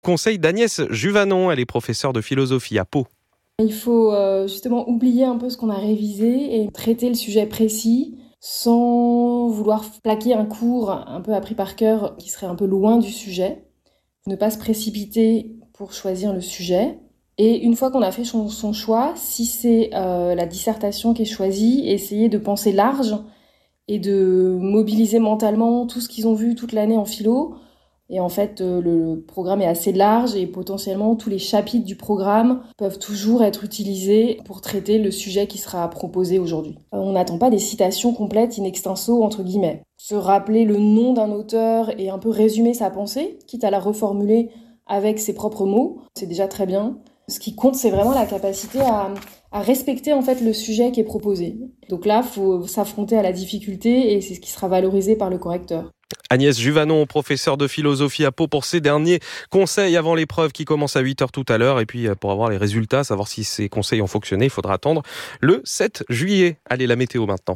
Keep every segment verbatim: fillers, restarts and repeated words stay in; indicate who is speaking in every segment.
Speaker 1: conseils d'Agnès Juvanon. Elle est professeure de philosophie à Pau.
Speaker 2: Il faut euh, justement oublier un peu ce qu'on a révisé et traiter le sujet précis sans vouloir plaquer un cours un peu appris par cœur qui serait un peu loin du sujet. Ne pas se précipiter pour choisir le sujet. Et une fois qu'on a fait son, son choix, si c'est euh, la dissertation qui est choisie, essayer de penser large et de mobiliser mentalement tout ce qu'ils ont vu toute l'année en philo. Et en fait, euh, le programme est assez large et potentiellement tous les chapitres du programme peuvent toujours être utilisés pour traiter le sujet qui sera proposé aujourd'hui. Euh, on n'attend pas des citations complètes in extenso, entre guillemets. Se rappeler le nom d'un auteur et un peu résumer sa pensée, quitte à la reformuler avec ses propres mots, c'est déjà très bien. Ce qui compte, c'est vraiment la capacité à, à respecter en fait le sujet qui est proposé. Donc là, il faut s'affronter à la difficulté et c'est ce qui sera valorisé par le correcteur.
Speaker 1: Agnès Juvanon, professeure de philosophie à Pau, pour ces derniers conseils avant l'épreuve qui commence à huit heures tout à l'heure. Et puis pour avoir les résultats, savoir si ces conseils ont fonctionné, il faudra attendre le sept juillet. Allez, la météo maintenant.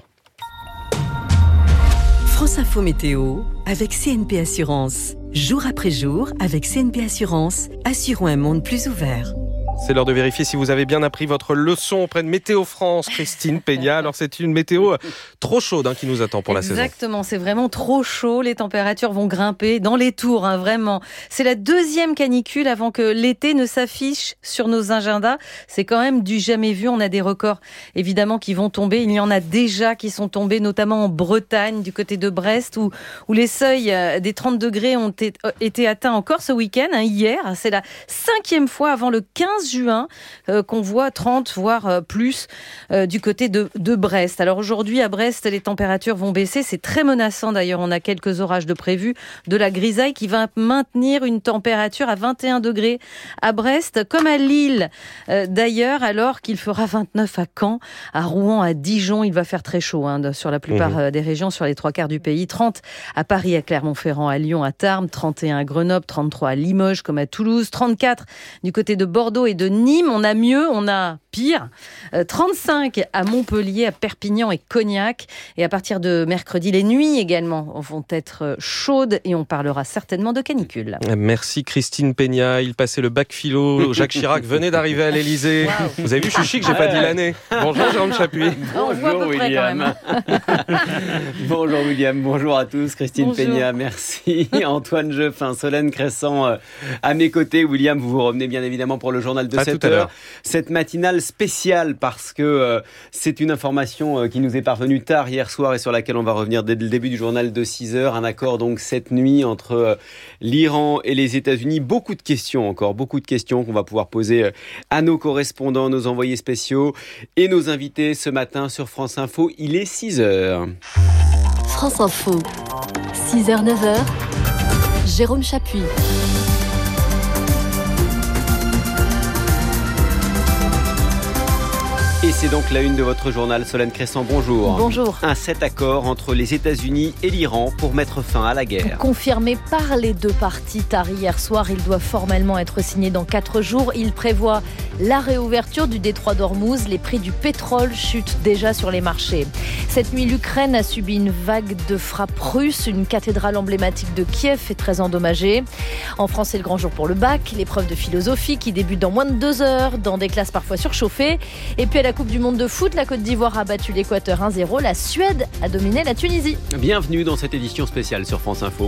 Speaker 3: France Info Météo avec C N P Assurance. Jour après jour, avec C N P Assurance, assurons un monde plus ouvert.
Speaker 1: C'est l'heure de vérifier si vous avez bien appris votre leçon auprès de Météo France, Christine Peña. Alors c'est une météo trop chaude hein, qui nous attend pour la
Speaker 4: Exactement,
Speaker 1: saison.
Speaker 4: Exactement, c'est vraiment trop chaud. Les températures vont grimper dans les tours, hein, vraiment. C'est la deuxième canicule avant que l'été ne s'affiche sur nos agendas. C'est quand même du jamais vu. On a des records évidemment qui vont tomber. Il y en a déjà qui sont tombés, notamment en Bretagne, du côté de Brest, où, où les seuils des trente degrés ont été, été atteints encore ce week-end, hein, hier. C'est la cinquième fois avant le quinze juin euh, qu'on voit trente voire euh, plus euh, du côté de, de Brest. Alors aujourd'hui à Brest les températures vont baisser, c'est très menaçant d'ailleurs, on a quelques orages de prévus, de la grisaille qui va maintenir une température à vingt et un degrés à Brest comme à Lille euh, d'ailleurs, alors qu'il fera vingt-neuf à Caen, à Rouen, à Dijon, il va faire très chaud hein, sur la plupart mmh. des régions, sur les trois quarts du pays, trente à Paris, à Clermont-Ferrand, à Lyon, à Tarbes, trente et un à Grenoble, trente-trois à Limoges comme à Toulouse, trente-quatre du côté de Bordeaux et de Nîmes, on a mieux, on a pire. Euh, trente-cinq à Montpellier, à Perpignan et Cognac. Et à partir de mercredi, les nuits également vont être chaudes et on parlera certainement de canicule.
Speaker 1: Merci Christine Peña. Il passait le bac philo. Jacques Chirac venait d'arriver à l'Élysée. Wow. Vous avez vu, je suis chic, j'ai pas dit l'année. Bonjour Jérôme Chapuis.
Speaker 5: Bonjour William. Bonjour William, bonjour à tous. Christine bonjour. Peña, merci. Antoine Jeffin, Solène Crescent euh, à mes côtés. William, vous vous revenez bien évidemment pour le journal de sept heures. Cette matinale spéciale parce que euh, c'est une information euh, qui nous est parvenue tard hier soir et sur laquelle on va revenir dès le début du journal de six heures. Un accord donc cette nuit entre euh, l'Iran et les États-Unis. Beaucoup de questions encore, beaucoup de questions qu'on va pouvoir poser euh, à nos correspondants, nos envoyés spéciaux et nos invités ce matin sur France Info. Il est six heures.
Speaker 6: France Info, six heures neuf heures, Jérôme Chapuis.
Speaker 5: Et c'est donc la une de votre journal. Solène Crescent, bonjour.
Speaker 6: Bonjour.
Speaker 5: Un cet accord entre les États-Unis et l'Iran pour mettre fin à la guerre.
Speaker 6: Confirmé par les deux parties tard hier soir, il doit formellement être signé dans quatre jours. Il prévoit la réouverture du détroit d'Ormuz. Les prix du pétrole chutent déjà sur les marchés. Cette nuit, l'Ukraine a subi une vague de frappes russes. Une cathédrale emblématique de Kiev est très endommagée. En France, c'est le grand jour pour le bac. L'épreuve de philosophie qui débute dans moins de deux heures, dans des classes parfois surchauffées. Et puis à la Coupe du Monde de foot, la Côte d'Ivoire a battu l'Équateur un zéro. La Suède a dominé la Tunisie.
Speaker 5: Bienvenue dans cette édition spéciale sur France Info.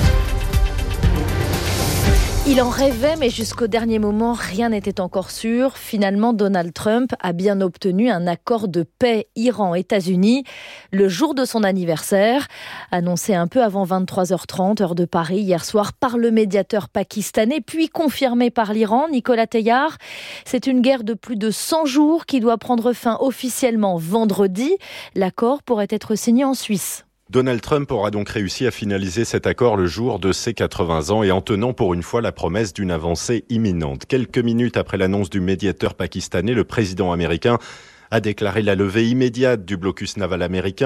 Speaker 6: Il en rêvait, mais jusqu'au dernier moment, rien n'était encore sûr. Finalement, Donald Trump a bien obtenu un accord de paix Iran-États-Unis le jour de son anniversaire, annoncé un peu avant vingt-trois heures trente, heure de Paris, hier soir, par le médiateur pakistanais, puis confirmé par l'Iran, Nicolas Teilhard. C'est une guerre de plus de cent jours qui doit prendre fin officiellement vendredi. L'accord pourrait être signé en Suisse.
Speaker 7: Donald Trump aura donc réussi à finaliser cet accord le jour de ses quatre-vingts ans et en tenant pour une fois la promesse d'une avancée imminente. Quelques minutes après l'annonce du médiateur pakistanais, le président américain a déclaré la levée immédiate du blocus naval américain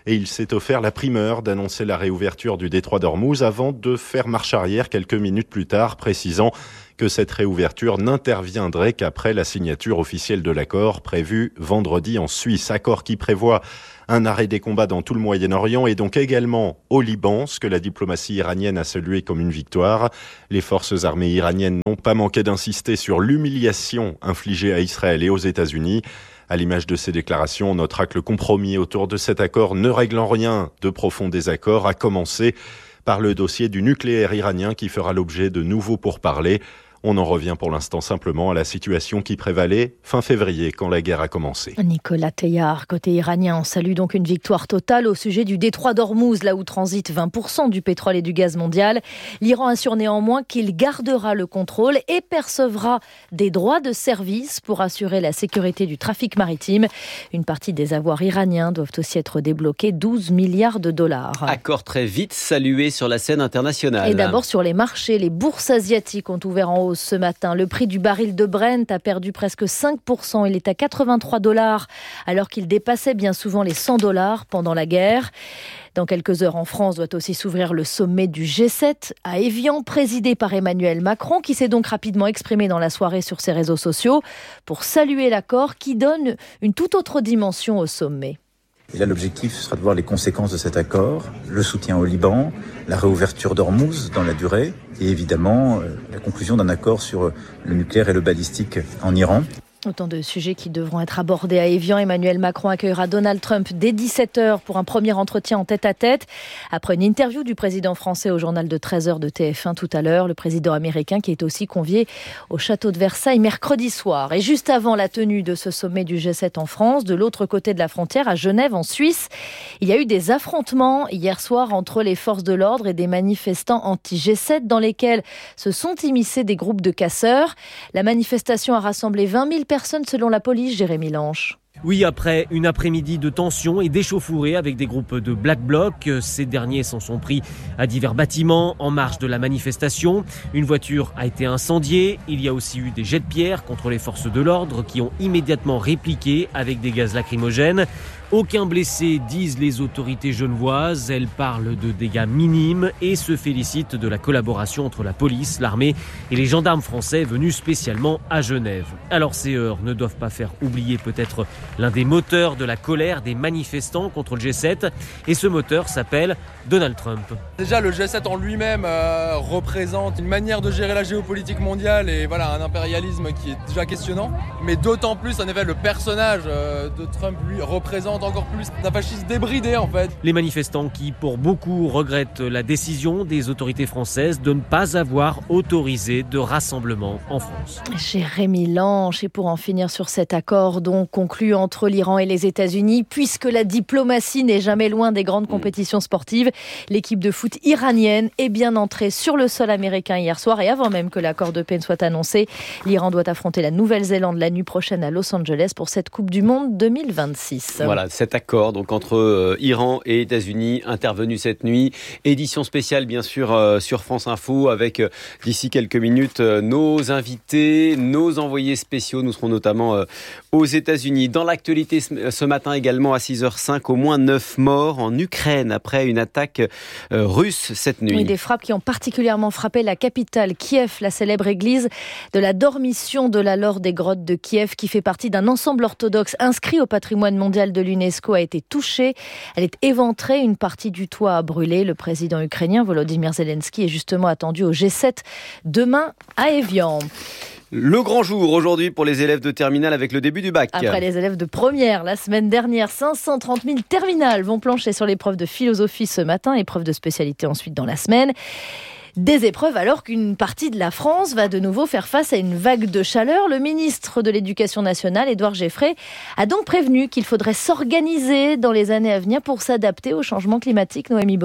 Speaker 7: et il s'est offert la primeur d'annoncer la réouverture du détroit d'Ormuz avant de faire marche arrière quelques minutes plus tard, précisant que cette réouverture n'interviendrait qu'après la signature officielle de l'accord prévu vendredi en Suisse. Accord qui prévoit un arrêt des combats dans tout le Moyen-Orient et donc également au Liban, ce que la diplomatie iranienne a salué comme une victoire. Les forces armées iraniennes n'ont pas manqué d'insister sur l'humiliation infligée à Israël et aux États-Unis. À l'image de ces déclarations, on notera que le compromis autour de cet accord ne règle en rien de profonds désaccords, à commencer par le dossier du nucléaire iranien qui fera l'objet de nouveaux pourparlers. On en revient pour l'instant simplement à la situation qui prévalait fin février quand la guerre a commencé.
Speaker 6: Nicolas Teillard, côté iranien, on salue donc une victoire totale au sujet du détroit d'Ormuz, là où transite vingt pour cent du pétrole et du gaz mondial. L'Iran assure néanmoins qu'il gardera le contrôle et percevra des droits de service pour assurer la sécurité du trafic maritime. Une partie des avoirs iraniens doivent aussi être débloqués, douze milliards de dollars.
Speaker 5: Accord très vite salué sur la scène internationale.
Speaker 6: Et d'abord sur les marchés, les bourses asiatiques ont ouvert en hausse ce matin. Le prix du baril de Brent a perdu presque cinq pour cent. Il est à quatre-vingt-trois dollars alors qu'il dépassait bien souvent les cent dollars pendant la guerre. Dans quelques heures en France doit aussi s'ouvrir le sommet du G sept à Évian, présidé par Emmanuel Macron, qui s'est donc rapidement exprimé dans la soirée sur ses réseaux sociaux pour saluer l'accord qui donne une toute autre dimension au sommet.
Speaker 8: Et là, l'objectif sera de voir les conséquences de cet accord, le soutien au Liban, la réouverture d'Ormuz dans la durée et évidemment euh, la conclusion d'un accord sur le nucléaire et le balistique en Iran.
Speaker 6: Autant de sujets qui devront être abordés à Évian. Emmanuel Macron accueillera Donald Trump dès dix-sept heures pour un premier entretien en tête-à-tête. Après une interview du président français au journal de treize heures de T F un tout à l'heure, le président américain qui est aussi convié au château de Versailles mercredi soir. Et juste avant la tenue de ce sommet du G sept en France, de l'autre côté de la frontière, à Genève, en Suisse, il y a eu des affrontements hier soir entre les forces de l'ordre et des manifestants anti-G sept dans lesquels se sont immiscés des groupes de casseurs. La manifestation a rassemblé vingt mille personnes selon la police, Jérémy Lanche.
Speaker 9: Oui, après une après-midi de tension et d'échauffourée avec des groupes de Black Bloc, ces derniers s'en sont pris à divers bâtiments en marge de la manifestation. Une voiture a été incendiée. Il y a aussi eu des jets de pierre contre les forces de l'ordre qui ont immédiatement répliqué avec des gaz lacrymogènes. Aucun blessé, disent les autorités genevoises. Elles parlent de dégâts minimes et se félicitent de la collaboration entre la police, l'armée et les gendarmes français venus spécialement à Genève. Alors ces heures ne doivent pas faire oublier peut-être l'un des moteurs de la colère des manifestants contre le G sept. Et ce moteur s'appelle Donald Trump.
Speaker 10: Déjà, le G sept en lui-même euh, représente une manière de gérer la géopolitique mondiale et voilà, un impérialisme qui est déjà questionnant. Mais d'autant plus, en effet, le personnage euh, de Trump, lui, représente encore plus d'un fascisme débridé, en fait.
Speaker 9: Les manifestants qui, pour beaucoup, regrettent la décision des autorités françaises de ne pas avoir autorisé de rassemblement en France.
Speaker 6: Jérémy Lanche, et pour en finir sur cet accord donc conclu entre l'Iran et les États-Unis, puisque la diplomatie n'est jamais loin des grandes compétitions sportives, l'équipe de foot iranienne est bien entrée sur le sol américain hier soir et avant même que l'accord de paix ne soit annoncé, l'Iran doit affronter la Nouvelle-Zélande la nuit prochaine à Los Angeles pour cette Coupe du Monde deux mille vingt-six.
Speaker 5: Voilà, cet accord donc entre euh, Iran et États-Unis intervenu cette nuit. Édition spéciale bien sûr euh, sur France Info avec euh, d'ici quelques minutes euh, nos invités, nos envoyés spéciaux. Nous serons notamment euh, aux États-Unis. Dans l'actualité ce, ce matin également à six heures cinq, au moins neuf morts en Ukraine après une attaque euh, russe cette nuit.
Speaker 6: Oui, des frappes qui ont particulièrement frappé la capitale Kiev, la célèbre église de la Dormition de la Laure des Grottes de Kiev qui fait partie d'un ensemble orthodoxe inscrit au patrimoine mondial de l'UNESCO a été touchée. Elle est éventrée, une partie du toit a brûlé. Le président ukrainien Volodymyr Zelensky est justement attendu au G sept demain à Évian.
Speaker 5: Le grand jour aujourd'hui pour les élèves de terminale avec le début du bac.
Speaker 6: Après les élèves de première, la semaine dernière, cinq cent trente mille terminales vont plancher sur l'épreuve de philosophie ce matin, épreuve de spécialité ensuite dans la semaine. Des épreuves alors qu'une partie de la France va de nouveau faire face à une vague de chaleur. Le ministre de l'Éducation nationale, Édouard Geffray, a donc prévenu qu'il faudrait s'organiser dans les années à venir pour s'adapter au changement climatique. Noémie Bonin.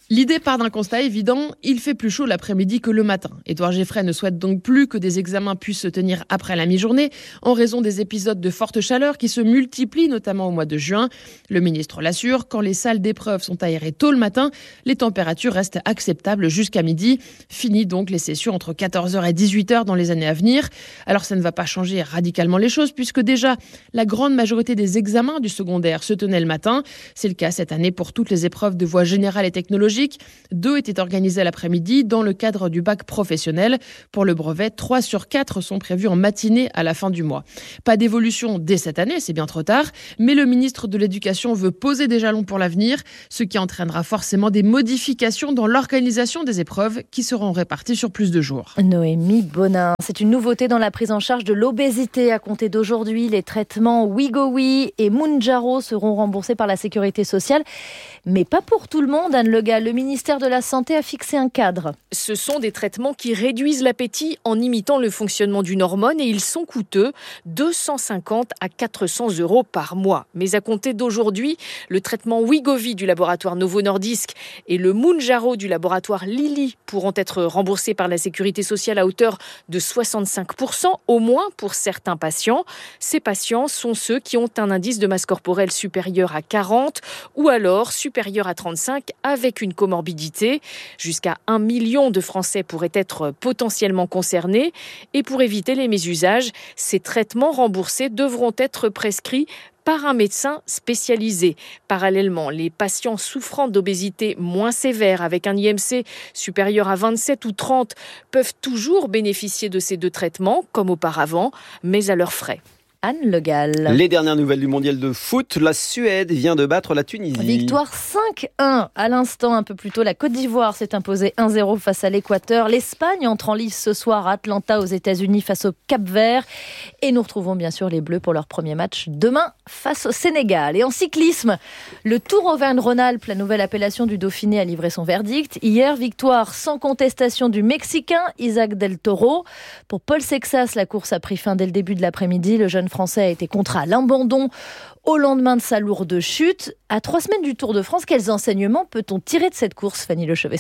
Speaker 11: L'idée part d'un constat évident, il fait plus chaud l'après-midi que le matin. Édouard Geffray ne souhaite donc plus que des examens puissent se tenir après la mi-journée en raison des épisodes de forte chaleur qui se multiplient notamment au mois de juin. Le ministre l'assure, quand les salles d'épreuves sont aérées tôt le matin, les températures restent acceptables jusqu'à midi. Fini donc les sessions entre quatorze heures et dix-huit heures dans les années à venir. Alors ça ne va pas changer radicalement les choses puisque déjà la grande majorité des examens du secondaire se tenaient le matin. C'est le cas cette année pour toutes les épreuves de voie générale et technologique. Deux étaient organisés l'après-midi dans le cadre du bac professionnel. Pour le brevet, trois sur quatre sont prévus en matinée à la fin du mois. Pas d'évolution dès cette année, c'est bien trop tard, mais le ministre de l'Éducation veut poser des jalons pour l'avenir, ce qui entraînera forcément des modifications dans l'organisation des épreuves qui seront réparties sur plus de jours.
Speaker 6: Noémie Bonin, c'est une nouveauté dans la prise en charge de l'obésité. À compter d'aujourd'hui, les traitements Wegovy et Mounjaro seront remboursés par la Sécurité sociale, mais pas pour tout le monde, Anne Le Gall. Le ministère de la Santé a fixé un cadre.
Speaker 12: Ce sont des traitements qui réduisent l'appétit en imitant le fonctionnement d'une hormone et ils sont coûteux, deux cent cinquante à quatre cents euros par mois. Mais à compter d'aujourd'hui, le traitement Wegovy du laboratoire Novo Nordisk et le Mounjaro du laboratoire Lilly pourront être remboursés par la Sécurité sociale à hauteur de soixante-cinq pour cent, au moins pour certains patients. Ces patients sont ceux qui ont un indice de masse corporelle supérieur à quarante ou alors supérieur à trente-cinq avec une comorbidité. Jusqu'à un million de Français pourraient être potentiellement concernés. Et pour éviter les mésusages, ces traitements remboursés devront être prescrits par un médecin spécialisé. Parallèlement, les patients souffrant d'obésité moins sévère avec un I M C supérieur à vingt-sept ou trente peuvent toujours bénéficier de ces deux traitements, comme auparavant, mais à leurs frais.
Speaker 6: Anne Le Gall.
Speaker 5: Les dernières nouvelles du mondial de foot, la Suède vient de battre la Tunisie.
Speaker 6: Victoire cinq un. À l'instant, un peu plus tôt, la Côte d'Ivoire s'est imposée un zéro face à l'Équateur. L'Espagne entre en lice ce soir à Atlanta aux États-Unis face au Cap-Vert. Et nous retrouvons bien sûr les Bleus pour leur premier match demain face au Sénégal. Et en cyclisme, le Tour Auvergne-Rhône-Alpes, la nouvelle appellation du Dauphiné, a livré son verdict. Hier, victoire sans contestation du Mexicain Isaac Del Toro. Pour Paul Sexas, la course a pris fin dès le début de l'après-midi. Le jeune Français a été contraint à l'abandon au lendemain de sa lourde chute. À trois semaines du Tour de France, quels enseignements peut-on tirer de cette course, Fanny Lechevestrier ?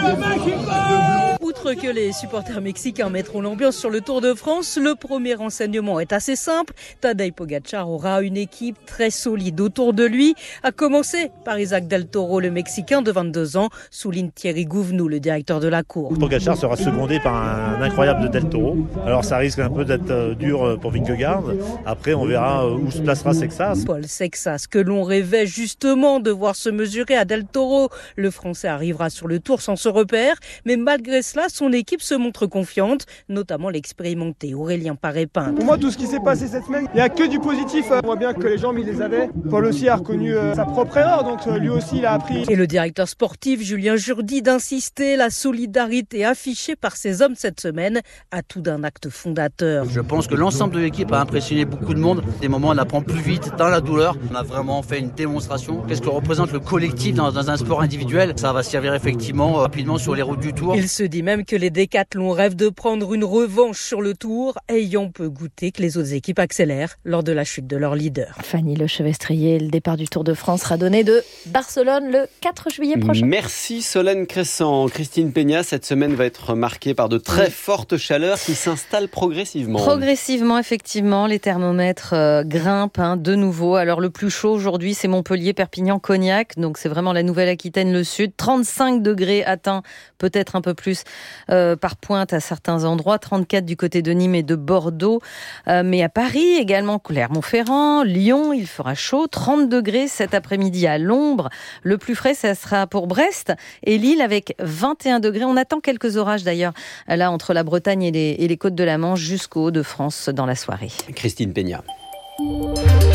Speaker 13: Outre que les supporters mexicains mettront l'ambiance sur le Tour de France, le premier renseignement est assez simple. Tadej Pogacar aura une équipe très solide autour de lui, à commencer par Isaac Del Toro, le Mexicain de vingt-deux ans, souligne Thierry Gouvenou, le directeur de la course.
Speaker 14: Pogacar sera secondé par un incroyable de Del Toro. Alors ça risque un peu d'être dur pour Vingegaard. Après, on verra où se placera Sexas.
Speaker 13: Paul Sexas, que l'on rêvait justement de voir se mesurer à Del Toro. Le Français arrivera sur le Tour sans se repère, mais malgré cela, son équipe se montre confiante, notamment l'expérimenté Aurélien Paré-Pinte.
Speaker 15: Pour moi, tout ce qui s'est passé cette semaine, il n'y a que du positif. On voit bien que les jambes, il les avait. Paul aussi a reconnu sa propre erreur, donc lui aussi, il a appris.
Speaker 13: Et le directeur sportif Julien Jourdi d'insister, la solidarité affichée par ces hommes cette semaine, atout d'un acte fondateur.
Speaker 16: Je pense que l'ensemble de l'équipe a impressionné beaucoup de monde. Des moments, on apprend plus vite dans la douleur. On a vraiment fait une démonstration. Qu'est-ce que représente le collectif dans, dans un sport individuel ? Ça va servir effectivement rapidement sur les routes du Tour.
Speaker 13: Il se dit même que les décathlons rêvent de prendre une revanche sur le Tour, ayant peu goûté que les autres équipes accélèrent lors de la chute de leur leader.
Speaker 6: Fanny Lechevestrier, le départ du Tour de France sera donné de Barcelone le quatre juillet prochain.
Speaker 5: Merci Solène Crescent. Christine Peña, cette semaine va être marquée par de très fortes chaleurs qui s'installent progressivement.
Speaker 4: Progressivement, effectivement, les thermomètres euh, grimpent hein, de nouveau. Alors le plus chaud aujourd'hui, c'est Montpellier, Perpignan, Cognac. Donc c'est vraiment la Nouvelle-Aquitaine, le sud. trente-cinq degrés atteints, peut-être un peu plus euh, par pointe à certains endroits. trente-quatre du côté de Nîmes et de Bordeaux. Euh, mais à Paris également, Clermont-Ferrand, Lyon, il fera chaud. trente degrés cet après-midi à l'ombre. Le plus frais, ça sera pour Brest et Lille avec vingt et un degrés. On attend quelques orages d'ailleurs, là entre la Bretagne et les, et les côtes de la Manche jusqu'au Hauts-de-France dans la soirée.
Speaker 5: Christine Peña.
Speaker 17: On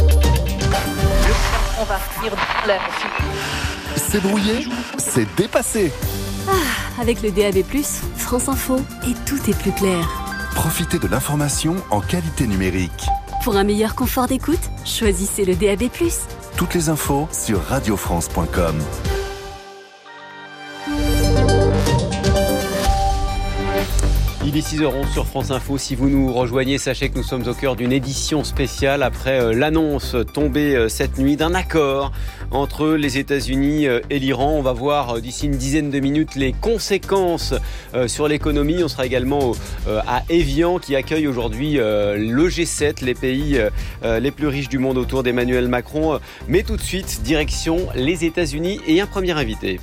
Speaker 17: va finir la...
Speaker 18: C'est brouillé, c'est dépassé.
Speaker 19: Ah, avec le D A B plus, France Info, et tout est plus clair.
Speaker 18: Profitez de l'information en qualité numérique.
Speaker 19: Pour un meilleur confort d'écoute, choisissez le D A B plus.
Speaker 18: Toutes les infos sur radio france point com.
Speaker 5: Il est six heures onze sur France Info. Si vous nous rejoignez, sachez que nous sommes au cœur d'une édition spéciale après l'annonce tombée cette nuit d'un accord entre les États-Unis et l'Iran. On va voir d'ici une dizaine de minutes les conséquences sur l'économie. On sera également à Évian qui accueille aujourd'hui le G sept, les pays les plus riches du monde autour d'Emmanuel Macron. Mais tout de suite, direction les États-Unis et un premier invité.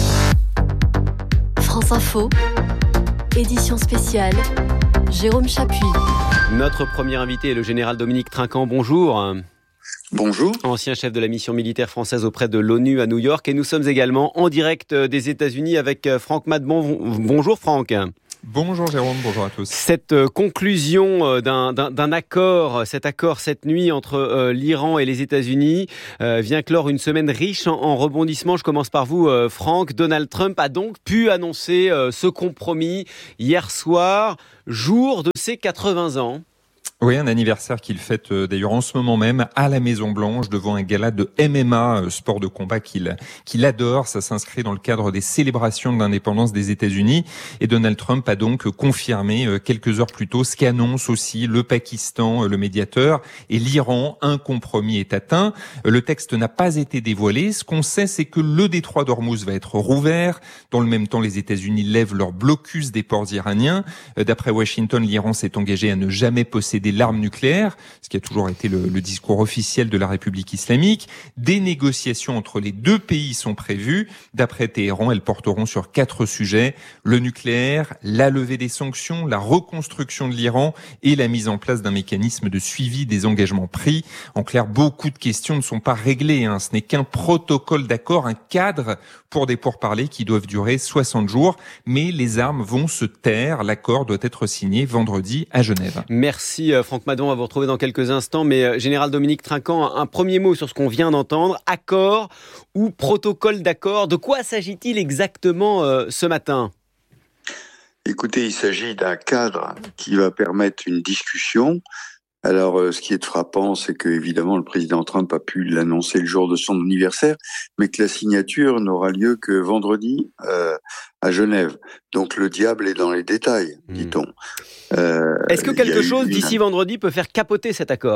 Speaker 19: France Info. Édition spéciale, Jérôme Chapuis.
Speaker 5: Notre premier invité est le général Dominique Trinquant. Bonjour.
Speaker 20: Bonjour.
Speaker 5: Ancien chef de la mission militaire française auprès de l'ONU à New York. Et nous sommes également en direct des États-Unis avec Franck Madbon. Bonjour Franck.
Speaker 21: Bonjour Jérôme, bonjour à tous.
Speaker 5: Cette conclusion d'un, d'un, d'un accord, cet accord cette nuit entre euh, l'Iran et les États-Unis euh, vient clore une semaine riche en, en rebondissements. Je commence par vous euh, Franck. Donald Trump a donc pu annoncer euh, ce compromis hier soir, jour de ses quatre-vingts ans.
Speaker 21: Oui, un anniversaire qu'il fête d'ailleurs en ce moment même à la Maison-Blanche devant un gala de M M A, sport de combat qu'il qu'il adore. Ça s'inscrit dans le cadre des célébrations de l'indépendance des États-Unis. Et Donald Trump a donc confirmé quelques heures plus tôt ce qu'annonce aussi le Pakistan, le médiateur, et l'Iran. Un compromis est atteint. Le texte n'a pas été dévoilé. Ce qu'on sait, c'est que le détroit d'Ormuz va être rouvert. Dans le même temps, les États-Unis lèvent leur blocus des ports iraniens. D'après Washington, l'Iran s'est engagé à ne jamais posséder l'arme nucléaire, ce qui a toujours été le, le discours officiel de la République islamique. Des négociations entre les deux pays sont prévues. D'après Téhéran, elles porteront sur quatre sujets: le nucléaire, la levée des sanctions, la reconstruction de l'Iran et la mise en place d'un mécanisme de suivi des engagements pris. En clair, beaucoup de questions ne sont pas réglées, hein. Ce n'est qu'un protocole d'accord, un cadre pour des pourparlers qui doivent durer soixante jours. Mais les armes vont se taire. L'accord doit être signé vendredi à Genève.
Speaker 5: Merci Franck Madon, on va vous retrouver dans quelques instants. Mais général Dominique Trinquant, un premier mot sur ce qu'on vient d'entendre. Accord ou protocole d'accord, de quoi s'agit-il exactement euh, ce matin ?
Speaker 20: Écoutez, il s'agit d'un cadre qui va permettre une discussion. Alors, euh, ce qui est frappant, c'est que évidemment le président Trump a pu l'annoncer le jour de son anniversaire, mais que la signature n'aura lieu que vendredi euh, à Genève. Donc le diable est dans les détails, mmh. dit-on.
Speaker 5: Euh, Est-ce que quelque chose une... d'ici vendredi peut faire capoter cet accord ?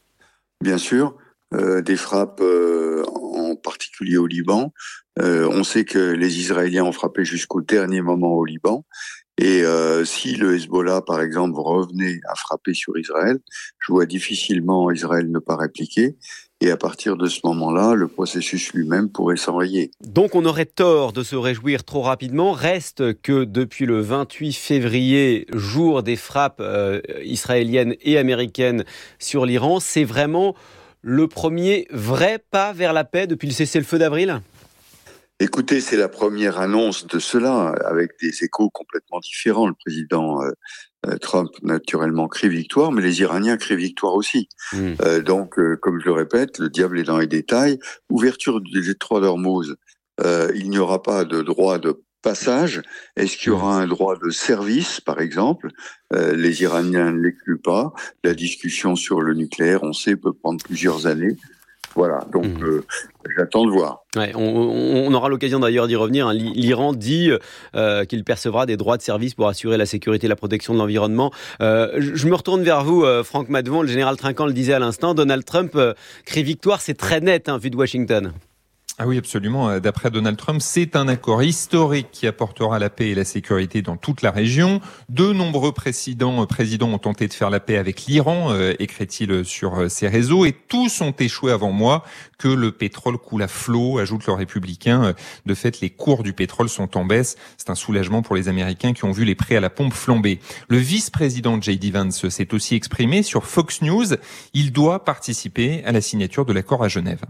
Speaker 20: Bien sûr, euh, des frappes euh, en particulier au Liban. Euh, on sait que les Israéliens ont frappé jusqu'au dernier moment au Liban. Et euh, si le Hezbollah, par exemple, revenait à frapper sur Israël, je vois difficilement Israël ne pas répliquer. Et à partir de ce moment-là, le processus lui-même pourrait s'enrayer.
Speaker 5: Donc on aurait tort de se réjouir trop rapidement. Reste que depuis le vingt-huit février, jour des frappes euh, israéliennes et américaines sur l'Iran, c'est vraiment le premier vrai pas vers la paix depuis le cessez-le-feu d'avril ?
Speaker 20: Écoutez, c'est la première annonce de cela, avec des échos complètement différents. Le président euh, Trump, naturellement, crie victoire, mais les Iraniens crient victoire aussi. Mmh. Euh, donc, euh, comme je le répète, le diable est dans les détails. Ouverture du détroit d'Ormuz, euh, il n'y aura pas de droit de passage. Est-ce qu'il y aura un droit de service, par exemple ? euh, Les Iraniens ne l'excluent pas. La discussion sur le nucléaire, on sait, peut prendre plusieurs années. Voilà, donc mmh. euh, j'attends de voir.
Speaker 5: Ouais, on, on aura l'occasion d'ailleurs d'y revenir. L'Iran dit euh, qu'il percevra des droits de service pour assurer la sécurité et la protection de l'environnement. Euh, je me retourne vers vous, euh, Franck Madvon. Le général Trinquant le disait à l'instant. Donald Trump euh, crie victoire, c'est très net, hein, vu de Washington.
Speaker 21: Ah oui, absolument. D'après Donald Trump, c'est un accord historique qui apportera la paix et la sécurité dans toute la région. De nombreux présidents, présidents ont tenté de faire la paix avec l'Iran, euh, écrit-il sur ses réseaux, et tous ont échoué avant moi. Que le pétrole coule à flot, ajoute le républicain. De fait, les cours du pétrole sont en baisse. C'est un soulagement pour les Américains qui ont vu les prix à la pompe flamber. Le vice-président J D Vance s'est aussi exprimé sur Fox News. Il doit participer à la signature de l'accord à Genève.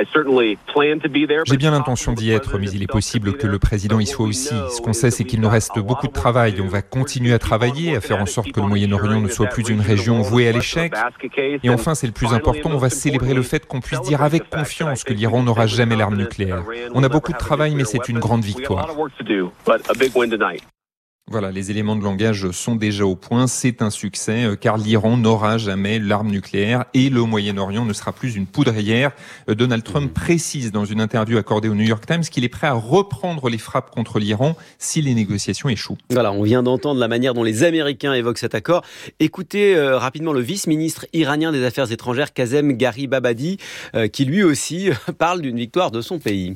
Speaker 21: J'ai bien l'intention d'y être, mais il est possible que le président y soit aussi. Ce qu'on sait, c'est qu'il nous reste beaucoup de travail. On va continuer à travailler, à faire en sorte que le Moyen-Orient ne soit plus une région vouée à l'échec. Et enfin, c'est le plus important, on va célébrer le fait qu'on puisse dire avec confiance que l'Iran n'aura jamais l'arme nucléaire. On a beaucoup de travail, mais c'est une grande victoire. Voilà, les éléments de langage sont déjà au point. C'est un succès car l'Iran n'aura jamais l'arme nucléaire et le Moyen-Orient ne sera plus une poudrière. Donald Trump précise dans une interview accordée au New York Times qu'il est prêt à reprendre les frappes contre l'Iran si les négociations échouent.
Speaker 5: Voilà, on vient d'entendre la manière dont les Américains évoquent cet accord. Écoutez euh, rapidement le vice-ministre iranien des Affaires étrangères, Kazem Gharibabadi, euh, qui lui aussi parle d'une victoire de son pays.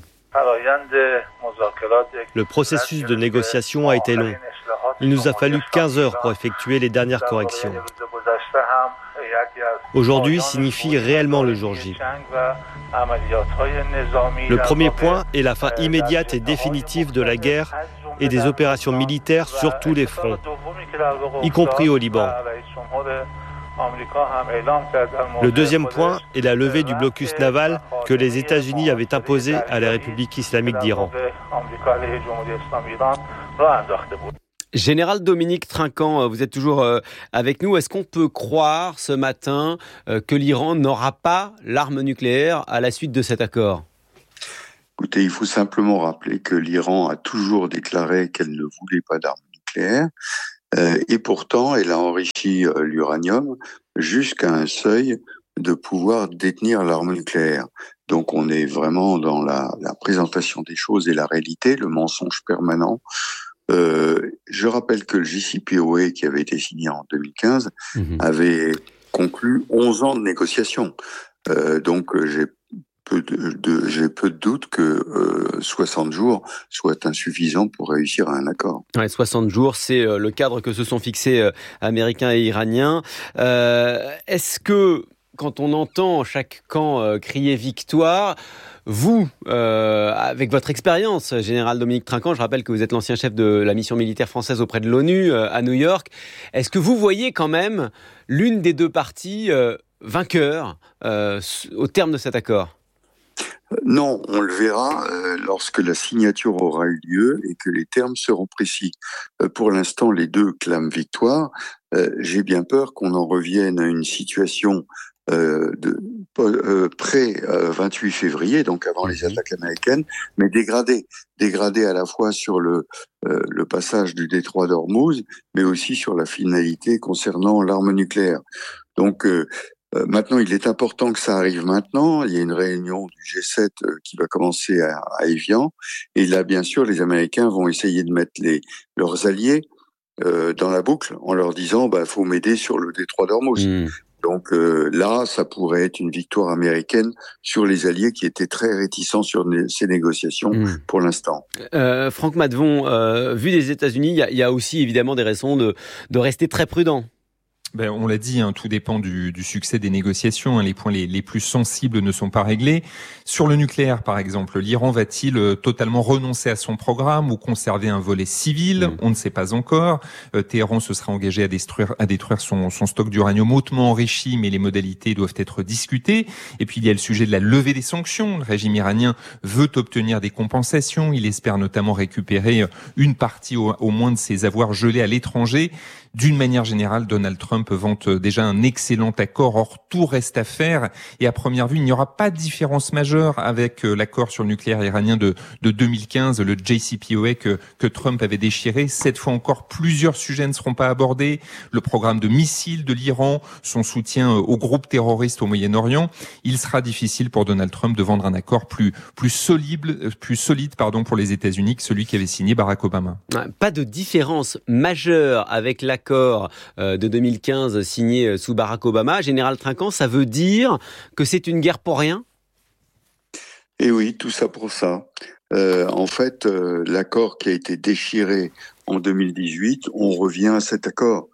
Speaker 2: Le processus de négociation a été long. Il nous a fallu quinze heures pour effectuer les dernières corrections. Aujourd'hui signifie réellement le jour J. Le premier point est la fin immédiate et définitive de la guerre et des opérations militaires sur tous les fronts, y compris au Liban. Le deuxième point est la levée du blocus naval que les États-Unis avaient imposé à la République islamique d'Iran.
Speaker 5: Général Dominique Trinquant, vous êtes toujours avec nous. Est-ce qu'on peut croire ce matin que l'Iran n'aura pas l'arme nucléaire à la suite de cet accord ?
Speaker 20: Écoutez, il faut simplement rappeler que l'Iran a toujours déclaré qu'elle ne voulait pas d'armes nucléaires. Euh, et pourtant, elle a enrichi euh, l'uranium jusqu'à un seuil de pouvoir détenir l'arme nucléaire. Donc on est vraiment dans la, la présentation des choses et la réalité, le mensonge permanent. Euh, je rappelle que le J C P O A, qui avait été signé en deux mille quinze, mmh. avait conclu onze ans de négociations. Euh, donc j'ai peu de, de, j'ai peu de doute que euh, soixante jours soient insuffisants pour réussir à un accord.
Speaker 5: Ouais, soixante jours, c'est euh, le cadre que se sont fixés euh, Américains et Iraniens. Euh, est-ce que, quand on entend chaque camp euh, crier victoire, vous, euh, avec votre expérience, Général Dominique Trinquant, je rappelle que vous êtes l'ancien chef de la mission militaire française auprès de l'ONU euh, à New York, est-ce que vous voyez quand même l'une des deux parties euh, vainqueur euh, au terme de cet accord ?
Speaker 20: Non, on le verra euh, lorsque la signature aura eu lieu et que les termes seront précis. Euh, pour l'instant, les deux clament victoire. Euh, j'ai bien peur qu'on en revienne à une situation euh, de euh, pré euh, vingt-huit février, donc avant les attaques américaines, mais dégradée, dégradée à la fois sur le euh, le passage du détroit d'Ormuz, mais aussi sur la finalité concernant l'arme nucléaire. Donc euh, Euh, maintenant, il est important que ça arrive maintenant. Il y a une réunion du G sept euh, qui va commencer à, à Évian. Et là, bien sûr, les Américains vont essayer de mettre les, leurs alliés euh, dans la boucle en leur disant bah, « faut m'aider sur le détroit d'Ormuz mmh. ». Donc euh, là, ça pourrait être une victoire américaine sur les alliés qui étaient très réticents sur né- ces négociations mmh. pour l'instant.
Speaker 5: Euh, Franck Maddevon, euh, vu des États-Unis, il y a, y a aussi évidemment des raisons de, de rester très prudent.
Speaker 21: Ben, on l'a dit, hein, tout dépend du, du succès des négociations. Hein, les points les, les plus sensibles ne sont pas réglés. Sur le nucléaire, par exemple, l'Iran va-t-il euh, totalement renoncer à son programme ou conserver un volet civil ? mmh. On ne sait pas encore. Euh, Téhéran se sera engagé à détruire, à détruire son, son stock d'uranium hautement enrichi, mais les modalités doivent être discutées. Et puis il y a le sujet de la levée des sanctions. Le régime iranien veut obtenir des compensations. Il espère notamment récupérer une partie au, au moins de ses avoirs gelés à l'étranger. D'une manière générale, Donald Trump vante déjà un excellent accord. Or, tout reste à faire. Et à première vue, il n'y aura pas de différence majeure avec l'accord sur le nucléaire iranien de, de deux mille quinze, le J C P O A que, que Trump avait déchiré. Cette fois encore, plusieurs sujets ne seront pas abordés. Le programme de missiles de l'Iran, son soutien aux groupes terroristes au Moyen-Orient. Il sera difficile pour Donald Trump de vendre un accord plus, plus solide, plus solide, pardon, pour les États-Unis que celui qu'avait signé Barack Obama.
Speaker 5: Pas de différence majeure avec l'accord Accord de deux mille quinze signé sous Barack Obama. Général Trinquant, ça veut dire que c'est une guerre pour rien ?
Speaker 20: Eh oui, tout ça pour ça. Euh, en fait, euh, l'accord qui a été déchiré en deux mille dix-huit, on revient à cet accord.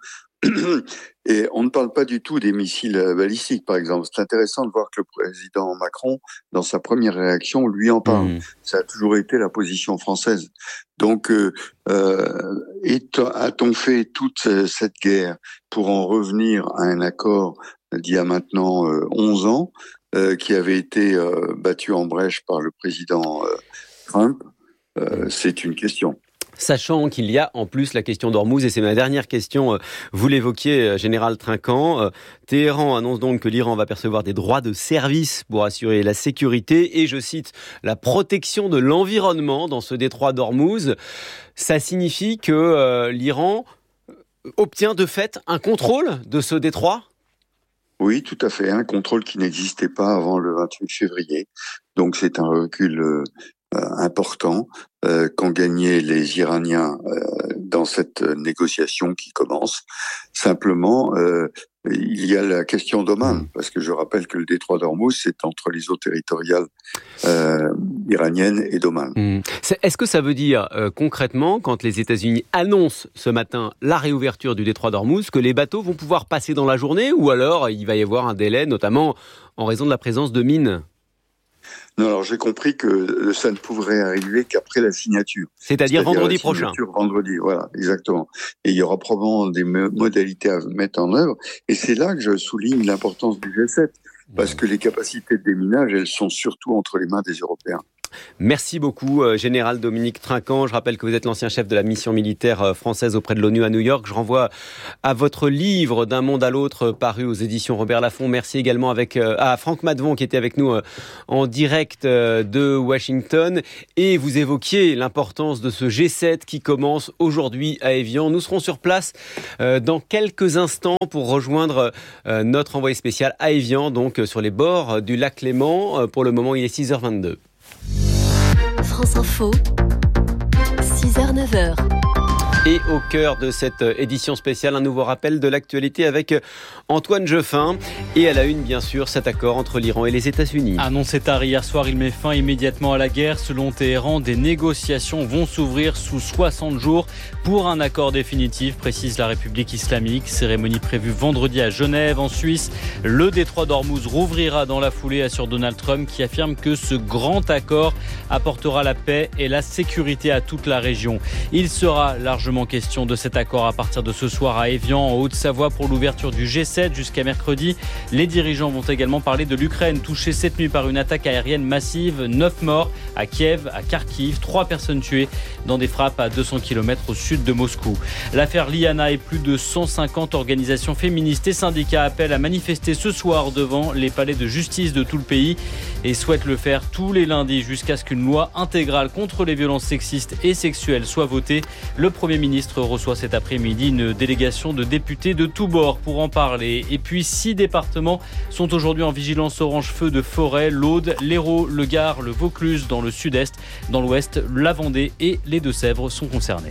Speaker 20: Et on ne parle pas du tout des missiles balistiques, par exemple. C'est intéressant de voir que le président Macron, dans sa première réaction, lui en parle. Mmh. Ça a toujours été la position française. Donc, euh, euh, a-t-on fait toute cette guerre pour en revenir à un accord d'il y a maintenant euh, onze ans, euh, qui avait été euh, battu en brèche par le président euh, Trump ? euh, C'est une question.
Speaker 5: Sachant qu'il y a en plus la question d'Ormuz, et c'est ma dernière question, vous l'évoquiez, Général Trinquant, Téhéran annonce donc que l'Iran va percevoir des droits de service pour assurer la sécurité et, je cite, la protection de l'environnement dans ce détroit d'Ormuz. Ça signifie que euh, l'Iran obtient de fait un contrôle de ce détroit ?
Speaker 20: Oui, tout à fait, un contrôle qui n'existait pas avant le vingt-huit février. Donc c'est un recul euh, important euh, qu'ont gagné les Iraniens euh, dans cette négociation qui commence. Simplement, euh, il y a la question d'Oman, parce que je rappelle que le détroit d'Ormuz, c'est entre les eaux territoriales euh, iraniennes et d'Oman.
Speaker 5: Mmh. Est-ce que ça veut dire euh, concrètement, quand les États-Unis annoncent ce matin la réouverture du détroit d'Ormuz, que les bateaux vont pouvoir passer dans la journée, ou alors il va y avoir un délai, notamment en raison de la présence de mines ?
Speaker 20: Non, alors j'ai compris que ça ne pourrait arriver qu'après la signature.
Speaker 5: C'est-à-dire, C'est-à-dire vendredi prochain.
Speaker 20: Vendredi, voilà, exactement. Et il y aura probablement des modalités à mettre en œuvre. Et c'est là que je souligne l'importance du G sept, parce que les capacités de déminage, elles sont surtout entre les mains des Européens.
Speaker 5: Merci beaucoup, euh, Général Dominique Trinquant. Je rappelle que vous êtes l'ancien chef de la mission militaire euh, française auprès de l'ONU à New York. Je renvoie à votre livre D'un monde à l'autre, euh, paru aux éditions Robert Laffont. Merci également avec, euh, à Franck Madvon qui était avec nous euh, en direct euh, de Washington. Et vous évoquiez l'importance de ce G sept qui commence aujourd'hui à Évian. Nous serons sur place euh, dans quelques instants pour rejoindre euh, notre envoyé spécial à Évian, donc euh, sur les bords du lac Léman. Euh, pour le moment, il est six heures vingt-deux.
Speaker 19: France Info, six heures neuf heures.
Speaker 5: Et au cœur de cette édition spéciale, un nouveau rappel de l'actualité avec Antoine Jeffin. Et à la une, bien sûr, cet accord entre l'Iran et les États-Unis.
Speaker 3: Annoncé tard hier soir, il met fin immédiatement à la guerre. Selon Téhéran, des négociations vont s'ouvrir sous soixante jours pour un accord définitif, précise la République islamique. Cérémonie prévue vendredi à Genève, en Suisse. Le détroit d'Ormuz rouvrira dans la foulée, assure Donald Trump, qui affirme que ce grand accord apportera la paix et la sécurité à toute la région. Il sera largement question de cet accord à partir de ce soir à Évian, en Haute-Savoie, pour l'ouverture du G sept jusqu'à mercredi. Les dirigeants vont également parler de l'Ukraine, touchée cette nuit par une attaque aérienne massive. Neuf morts à Kiev, à Kharkiv, trois personnes tuées dans des frappes à deux cents kilomètres au sud de Moscou. L'affaire Liana et plus de cent cinquante organisations féministes et syndicats appellent à manifester ce soir devant les palais de justice de tout le pays et souhaitent le faire tous les lundis jusqu'à ce qu'une loi intégrale contre les violences sexistes et sexuelles soit votée. Le Premier ministre ministre reçoit cet après-midi une délégation de députés de tous bords pour en parler. Et puis, six départements sont aujourd'hui en vigilance orange feu de forêt. L'Aude, l'Hérault, le Gard, le Vaucluse dans le sud-est. Dans l'ouest, la Vendée et les Deux-Sèvres sont concernés.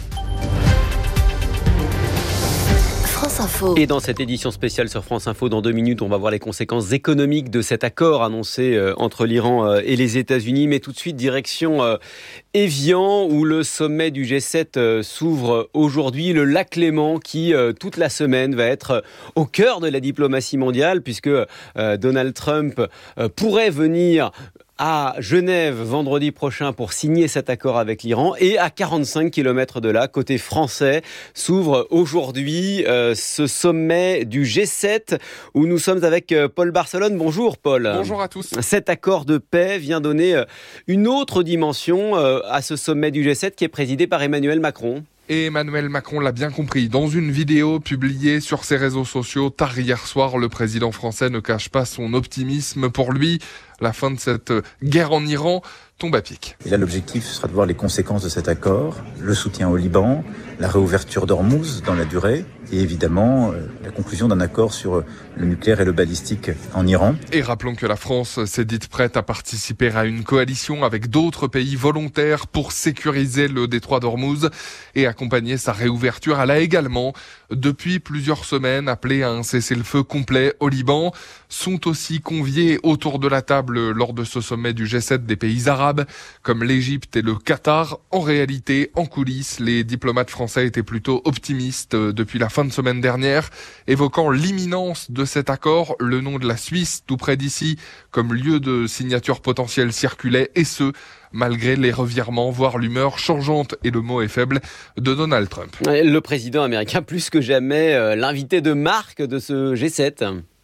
Speaker 19: France Info.
Speaker 5: Et dans cette édition spéciale sur France Info, dans deux minutes, on va voir les conséquences économiques de cet accord annoncé euh, entre l'Iran euh, et les États-Unis. Mais tout de suite, direction euh, Évian, où le sommet du G sept euh, s'ouvre aujourd'hui. Le lac Léman, qui euh, toute la semaine va être euh, au cœur de la diplomatie mondiale, puisque euh, Donald Trump euh, pourrait venir à Genève vendredi prochain pour signer cet accord avec l'Iran. Et à quarante-cinq kilomètres de là, côté français, s'ouvre aujourd'hui euh, ce sommet du G sept où nous sommes avec euh, Paul Barcelone. Bonjour Paul.
Speaker 22: Bonjour à tous.
Speaker 5: Cet accord de paix vient donner euh, une autre dimension euh, à ce sommet du G sept qui est présidé par Emmanuel Macron.
Speaker 22: Et Emmanuel Macron l'a bien compris. Dans une vidéo publiée sur ses réseaux sociaux tard hier soir, le président français ne cache pas son optimisme. Pour lui, la fin de cette guerre en Iran tombe à pic.
Speaker 8: Et là, l'objectif sera de voir les conséquences de cet accord, le soutien au Liban, la réouverture d'Ormuz dans la durée, et évidemment euh, la conclusion d'un accord sur le nucléaire et le balistique en Iran.
Speaker 22: Et rappelons que la France s'est dite prête à participer à une coalition avec d'autres pays volontaires pour sécuriser le détroit d'Ormuz et accompagner sa réouverture. Elle a également, depuis plusieurs semaines, appelé à un cessez-le-feu complet au Liban. Sont aussi conviés autour de la table lors de ce sommet du G sept des pays arabes, comme l'Égypte et le Qatar. En réalité, en coulisses, les diplomates français étaient plutôt optimistes depuis la fin de semaine dernière, évoquant l'imminence de cet accord. Le nom de la Suisse, tout près d'ici, comme lieu de signature potentielle circulait, et ce, malgré les revirements, voire l'humeur changeante, et le mot est faible, de Donald Trump.
Speaker 5: Le président américain, plus que jamais, euh, l'invité de marque de ce G sept.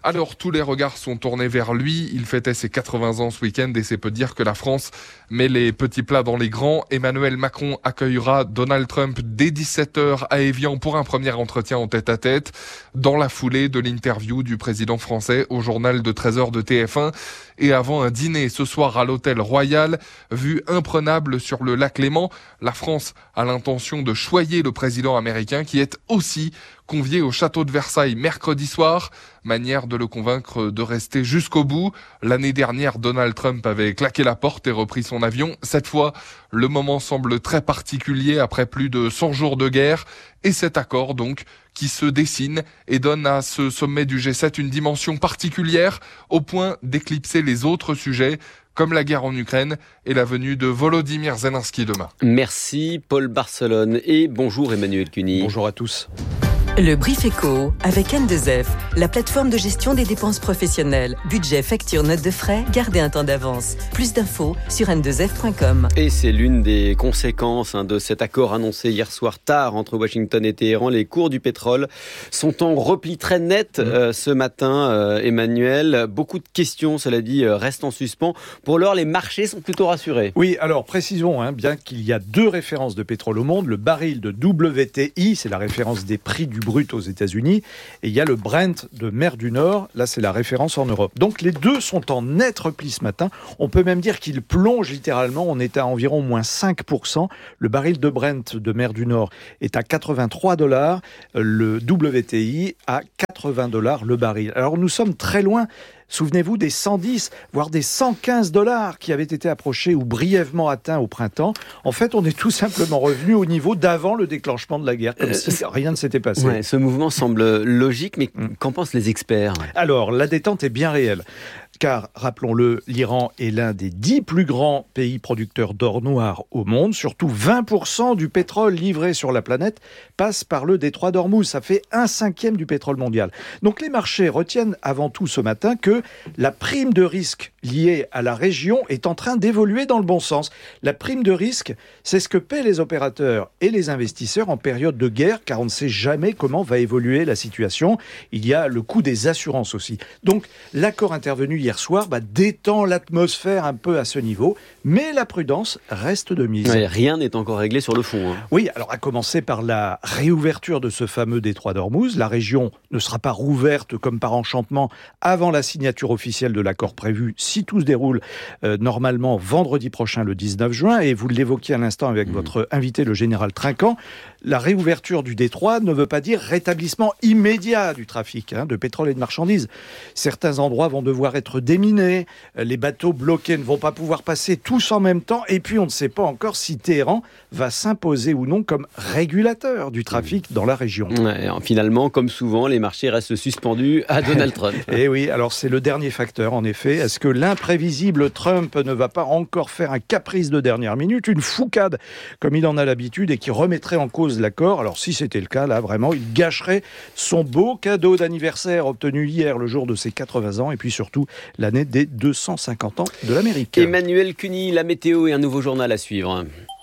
Speaker 22: Alors tous les regards sont tournés vers lui. Il fêtait ses quatre-vingts ans ce week-end et c'est peu dire que la France met les petits plats dans les grands. Emmanuel Macron accueillera Donald Trump dès dix-sept heures à Évian pour un premier entretien en tête-à-tête. Dans la foulée de l'interview du président français au journal de treize heures de T F un et avant un dîner ce soir à l'hôtel Royal, vue imprenable sur le lac Léman, la France a l'intention de choyer le président américain qui est aussi convié au château de Versailles mercredi soir, manière de le convaincre de rester jusqu'au bout. L'année dernière, Donald Trump avait claqué la porte et repris son avion. Cette fois, le moment semble très particulier après plus de cent jours de guerre et cet accord donc qui se dessine et donne à ce sommet du G sept une dimension particulière au point d'éclipser les autres sujets comme la guerre en Ukraine et la venue de Volodymyr Zelensky demain.
Speaker 5: Merci Paul Barcelone et bonjour Emmanuel Cuny.
Speaker 1: Bonjour à tous.
Speaker 7: Le Brief Éco avec N deux F, la plateforme de gestion des dépenses professionnelles. Budget, facture, notes de frais, gardez un temps d'avance. Plus d'infos sur n deux f point com.
Speaker 5: Et c'est l'une des conséquences hein, de cet accord annoncé hier soir tard entre Washington et Téhéran. Les cours du pétrole sont en repli très net euh, ce matin, euh, Emmanuel. Beaucoup de questions, cela dit, euh, restent en suspens. Pour l'heure, les marchés sont plutôt rassurés.
Speaker 1: Oui, alors précisons hein, bien qu'il y a deux références de pétrole au monde. Le baril de W T I, c'est la référence des prix du brut aux États-Unis, et il y a le Brent de mer du Nord, là c'est la référence en Europe. Donc les deux sont en net repli ce matin. On peut même dire qu'ils plongent littéralement. On est à environ moins cinq pour cent. Le baril de Brent de mer du Nord est à quatre-vingt-trois dollars, le W T I à quatre-vingts dollars le baril. Alors nous sommes très loin. Souvenez-vous des cent dix, voire des cent quinze dollars qui avaient été approchés ou brièvement atteints au printemps. En fait, on est tout simplement revenu au niveau d'avant le déclenchement de la guerre, comme euh, si rien ne s'était passé.
Speaker 5: Ouais, ce mouvement semble logique, mais mmh. qu'en pensent les experts ?
Speaker 1: Alors, la détente est bien réelle. Car, rappelons-le, l'Iran est l'un des dix plus grands pays producteurs d'or noir au monde. Surtout vingt pour cent du pétrole livré sur la planète passe par le détroit d'Ormuz. Ça fait un cinquième du pétrole mondial. Donc les marchés retiennent avant tout ce matin que la prime de risque liée à la région est en train d'évoluer dans le bon sens. La prime de risque, c'est ce que paient les opérateurs et les investisseurs en période de guerre, car on ne sait jamais comment va évoluer la situation. Il y a le coût des assurances aussi. Donc l'accord intervenu hier soir bah, détend l'atmosphère un peu à ce niveau, mais la prudence reste de mise.
Speaker 5: Ouais, rien n'est encore réglé sur le fond. Hein.
Speaker 1: Oui, alors à commencer par la réouverture de ce fameux détroit d'Ormuz. La région ne sera pas rouverte comme par enchantement avant la signature officielle de l'accord prévu, si tout se déroule euh, normalement vendredi prochain, le dix-neuf juin. Et vous l'évoquiez à l'instant avec mmh. votre invité, le général Trinquant, la réouverture du détroit ne veut pas dire rétablissement immédiat du trafic hein, de pétrole et de marchandises. Certains endroits vont devoir être déminés, les bateaux bloqués ne vont pas pouvoir passer tous en même temps, et puis on ne sait pas encore si Téhéran va s'imposer ou non comme régulateur du trafic dans la région.
Speaker 5: Ouais, finalement, comme souvent, les marchés restent suspendus à Donald Trump.
Speaker 1: Et oui, alors c'est le dernier facteur en effet. Est-ce que l'imprévisible Trump ne va pas encore faire un caprice de dernière minute, une foucade comme il en a l'habitude et qui remettrait en cause l'accord? Alors si c'était le cas, là vraiment, il gâcherait son beau cadeau d'anniversaire obtenu hier, le jour de ses quatre-vingts ans, et puis surtout l'année des deux cent cinquante ans de l'Amérique.
Speaker 5: Emmanuel Cuny, la météo et un nouveau journal à suivre.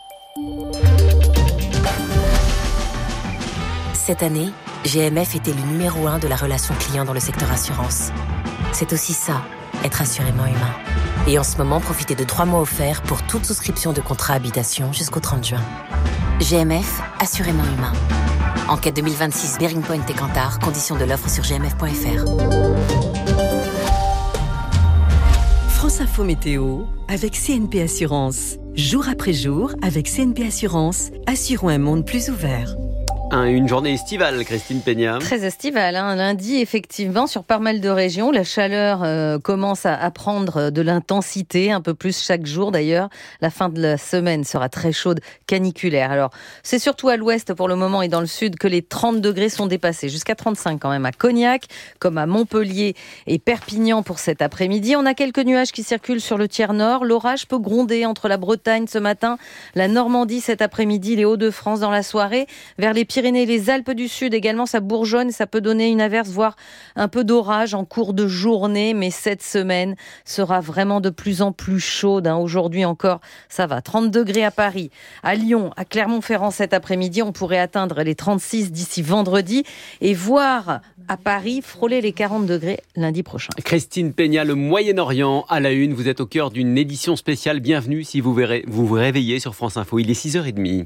Speaker 7: Cette année, G M F était le numéro un de la relation client dans le secteur assurance. C'est aussi ça, être assurément humain. Et en ce moment, profitez de trois mois offerts pour toute souscription de contrat habitation jusqu'au trente juin. G M F, assurément humain. Enquête deux mille vingt-six, Bearing Point et Kantar, conditions de l'offre sur g m f point f r. France Info Météo avec C N P Assurance. Jour après jour, avec C N P Assurance, assurons un monde plus ouvert.
Speaker 5: Une journée estivale, Christine Peña.
Speaker 4: Très estivale, hein. Lundi, effectivement, sur pas mal de régions, la chaleur euh, commence à, à prendre de l'intensité, un peu plus chaque jour d'ailleurs. La fin de la semaine sera très chaude, caniculaire. Alors, c'est surtout à l'ouest pour le moment et dans le sud que les trente degrés sont dépassés, jusqu'à trente-cinq quand même à Cognac, comme à Montpellier et Perpignan pour cet après-midi. On a quelques nuages qui circulent sur le tiers nord. L'orage peut gronder entre la Bretagne ce matin, la Normandie cet après-midi, les Hauts-de-France dans la soirée, vers les Pyrénées Pyrénées, les Alpes du Sud également, ça bourgeonne, ça peut donner une averse, voire un peu d'orage en cours de journée, mais cette semaine sera vraiment de plus en plus chaude. Hein. Aujourd'hui encore, ça va. trente degrés à Paris, à Lyon, à Clermont-Ferrand cet après-midi, on pourrait atteindre les trente-six d'ici vendredi et voir à Paris frôler les quarante degrés lundi prochain.
Speaker 5: Christine Peña, le Moyen-Orient à la une. Vous êtes au cœur d'une édition spéciale. Bienvenue si vous, verrez, vous vous réveillez sur France Info. Il est six heures trente.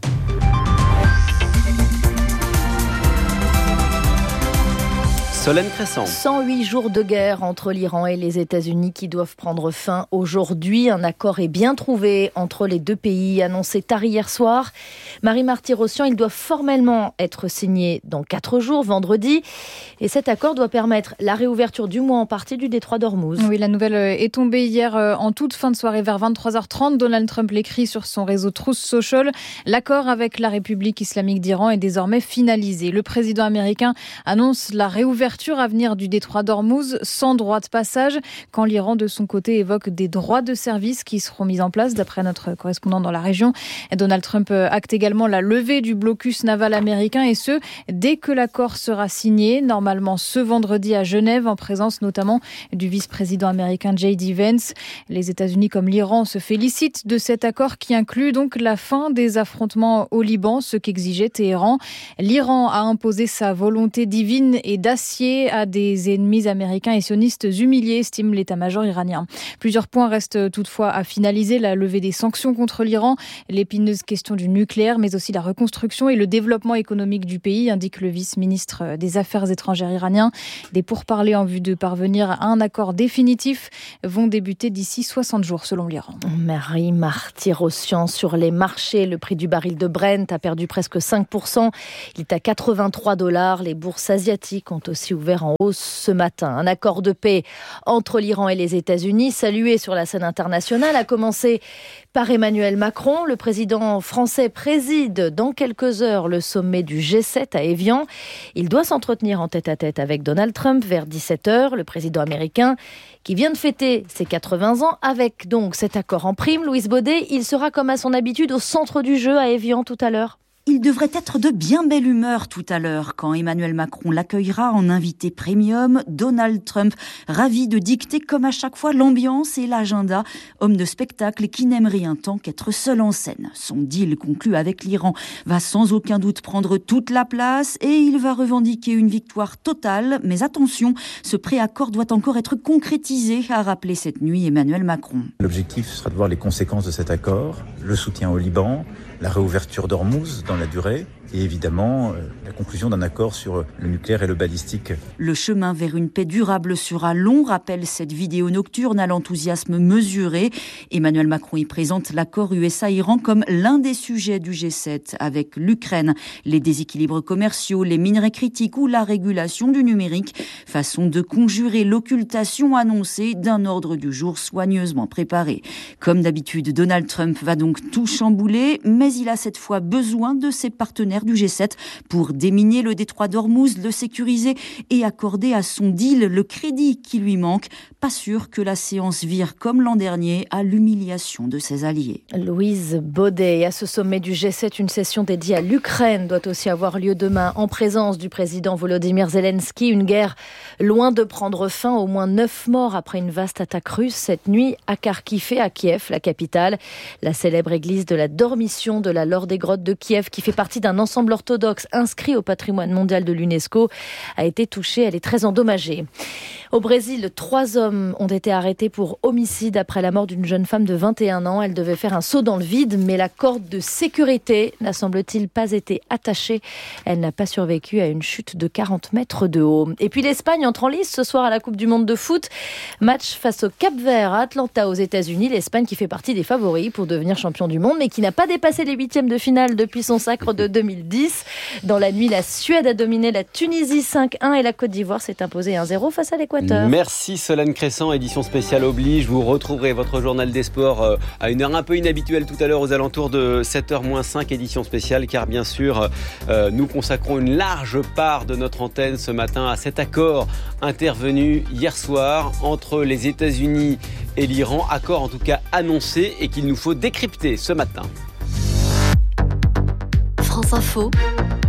Speaker 5: Solène Cresson.
Speaker 6: cent huit jours de guerre entre l'Iran et les États-Unis qui doivent prendre fin aujourd'hui. Un accord est bien trouvé entre les deux pays, annoncé tard hier soir. Marie Marty-Rossian, il doit formellement être signé dans quatre jours, vendredi. Et cet accord doit permettre la réouverture du moins en partie du détroit d'Ormuz.
Speaker 9: Oui, la nouvelle est tombée hier en toute fin de soirée vers vingt-trois heures trente. Donald Trump l'écrit sur son réseau Truth Social. L'accord avec la République islamique d'Iran est désormais finalisé. Le président américain annonce la réouverture à venir du détroit d'Ormuz sans droit de passage, quand l'Iran de son côté évoque des droits de service qui seront mis en place d'après notre correspondant dans la région. Donald Trump acte également la levée du blocus naval américain et ce, dès que l'accord sera signé, normalement ce vendredi à Genève, en présence notamment du vice-président américain J D Vance. Les États-Unis comme l'Iran se félicitent de cet accord qui inclut donc la fin des affrontements au Liban, ce qu'exigeait Téhéran. L'Iran a imposé sa volonté divine et d'acier à des ennemis américains et sionistes humiliés, estime l'état-major iranien. Plusieurs points restent toutefois à finaliser, la levée des sanctions contre l'Iran, l'épineuse question du nucléaire, mais aussi la reconstruction et le développement économique du pays, indique le vice-ministre des Affaires étrangères iranien. Des pourparlers en vue de parvenir à un accord définitif vont débuter d'ici soixante jours selon l'Iran.
Speaker 6: Marie Marty-Rossian, sur les marchés, le prix du baril de Brent a perdu presque cinq pour cent. Il est à quatre-vingt-trois dollars. Les bourses asiatiques ont aussi ouvert en hausse ce matin. Un accord de paix entre l'Iran et les États-Unis, salué sur la scène internationale, a commencé par Emmanuel Macron. Le président français préside dans quelques heures le sommet du G sept à Évian. Il doit s'entretenir en tête-à-tête avec Donald Trump vers dix-sept heures. Le président américain qui vient de fêter ses quatre-vingts ans avec donc cet accord en prime. Louise Baudet, il sera comme à son habitude au centre du jeu à Évian tout à l'heure.
Speaker 10: Il devrait être de bien belle humeur tout à l'heure quand Emmanuel Macron l'accueillera en invité premium. Donald Trump, ravi de dicter comme à chaque fois l'ambiance et l'agenda. Homme de spectacle qui n'aime rien tant qu'être seul en scène. Son deal conclu avec l'Iran va sans aucun doute prendre toute la place et il va revendiquer une victoire totale. Mais attention, ce préaccord doit encore être concrétisé, a rappelé cette nuit Emmanuel Macron.
Speaker 8: L'objectif sera de voir les conséquences de cet accord, le soutien au Liban, la réouverture d'Ormuz dans la durée et évidemment euh, la conclusion d'un accord sur le nucléaire et le balistique.
Speaker 10: Le chemin vers une paix durable sera long, rappelle cette vidéo nocturne à l'enthousiasme mesuré. Emmanuel Macron y présente l'accord U S A-Iran comme l'un des sujets du G sept avec l'Ukraine, les déséquilibres commerciaux, les minerais critiques ou la régulation du numérique. Façon de conjurer l'occultation annoncée d'un ordre du jour soigneusement préparé. Comme d'habitude, Donald Trump va donc tout chambouler, mais il a cette fois besoin de ses partenaires du G sept pour déminer le détroit d'Ormuz, le sécuriser et accorder à son deal le crédit qui lui manque. Pas sûr que la séance vire comme l'an dernier à l'humiliation de ses alliés.
Speaker 6: Louise Baudet. À ce sommet du G sept, une session dédiée à l'Ukraine doit aussi avoir lieu demain en présence du président Volodymyr Zelensky. Une guerre loin de prendre fin. Au moins neuf morts après une vaste attaque russe cette nuit à Kharkiv et à Kiev, la capitale. La célèbre église de la Dormition de la Laure des Grottes de Kiev, qui fait partie d'un ensemble orthodoxe inscrit au patrimoine mondial de l'UNESCO, a été touchée. Elle est très endommagée. Au Brésil, trois hommes ont été arrêtés pour homicide après la mort d'une jeune femme de vingt et un ans. Elle devait faire un saut dans le vide, mais la corde de sécurité n'a, semble-t-il, pas été attachée. Elle n'a pas survécu à une chute de quarante mètres de haut. Et puis l'Espagne entre en lice ce soir à la Coupe du Monde de foot. Match face au Cap-Vert à Atlanta aux États-Unis. L'Espagne qui fait partie des favoris pour devenir champion du monde, mais qui n'a pas dépassé les huitièmes de finale depuis son sacre de deux mille dix. Dans la nuit, la Suède a dominé la Tunisie cinq un et la Côte d'Ivoire s'est imposée un zéro face à l'Équateur.
Speaker 5: Merci Solène Cresson, édition spéciale oblige. Vous retrouverez votre journal des sports à une heure un peu inhabituelle tout à l'heure aux alentours de sept heures moins cinq, édition spéciale, car bien sûr euh, nous consacrons une large part de notre antenne ce matin à cet accord intervenu hier soir entre les États-Unis et l'Iran, accord en tout cas annoncé et qu'il nous faut décrypter ce matin.
Speaker 19: France Info.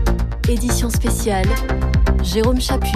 Speaker 19: édition spéciale, Jérôme Chapuis.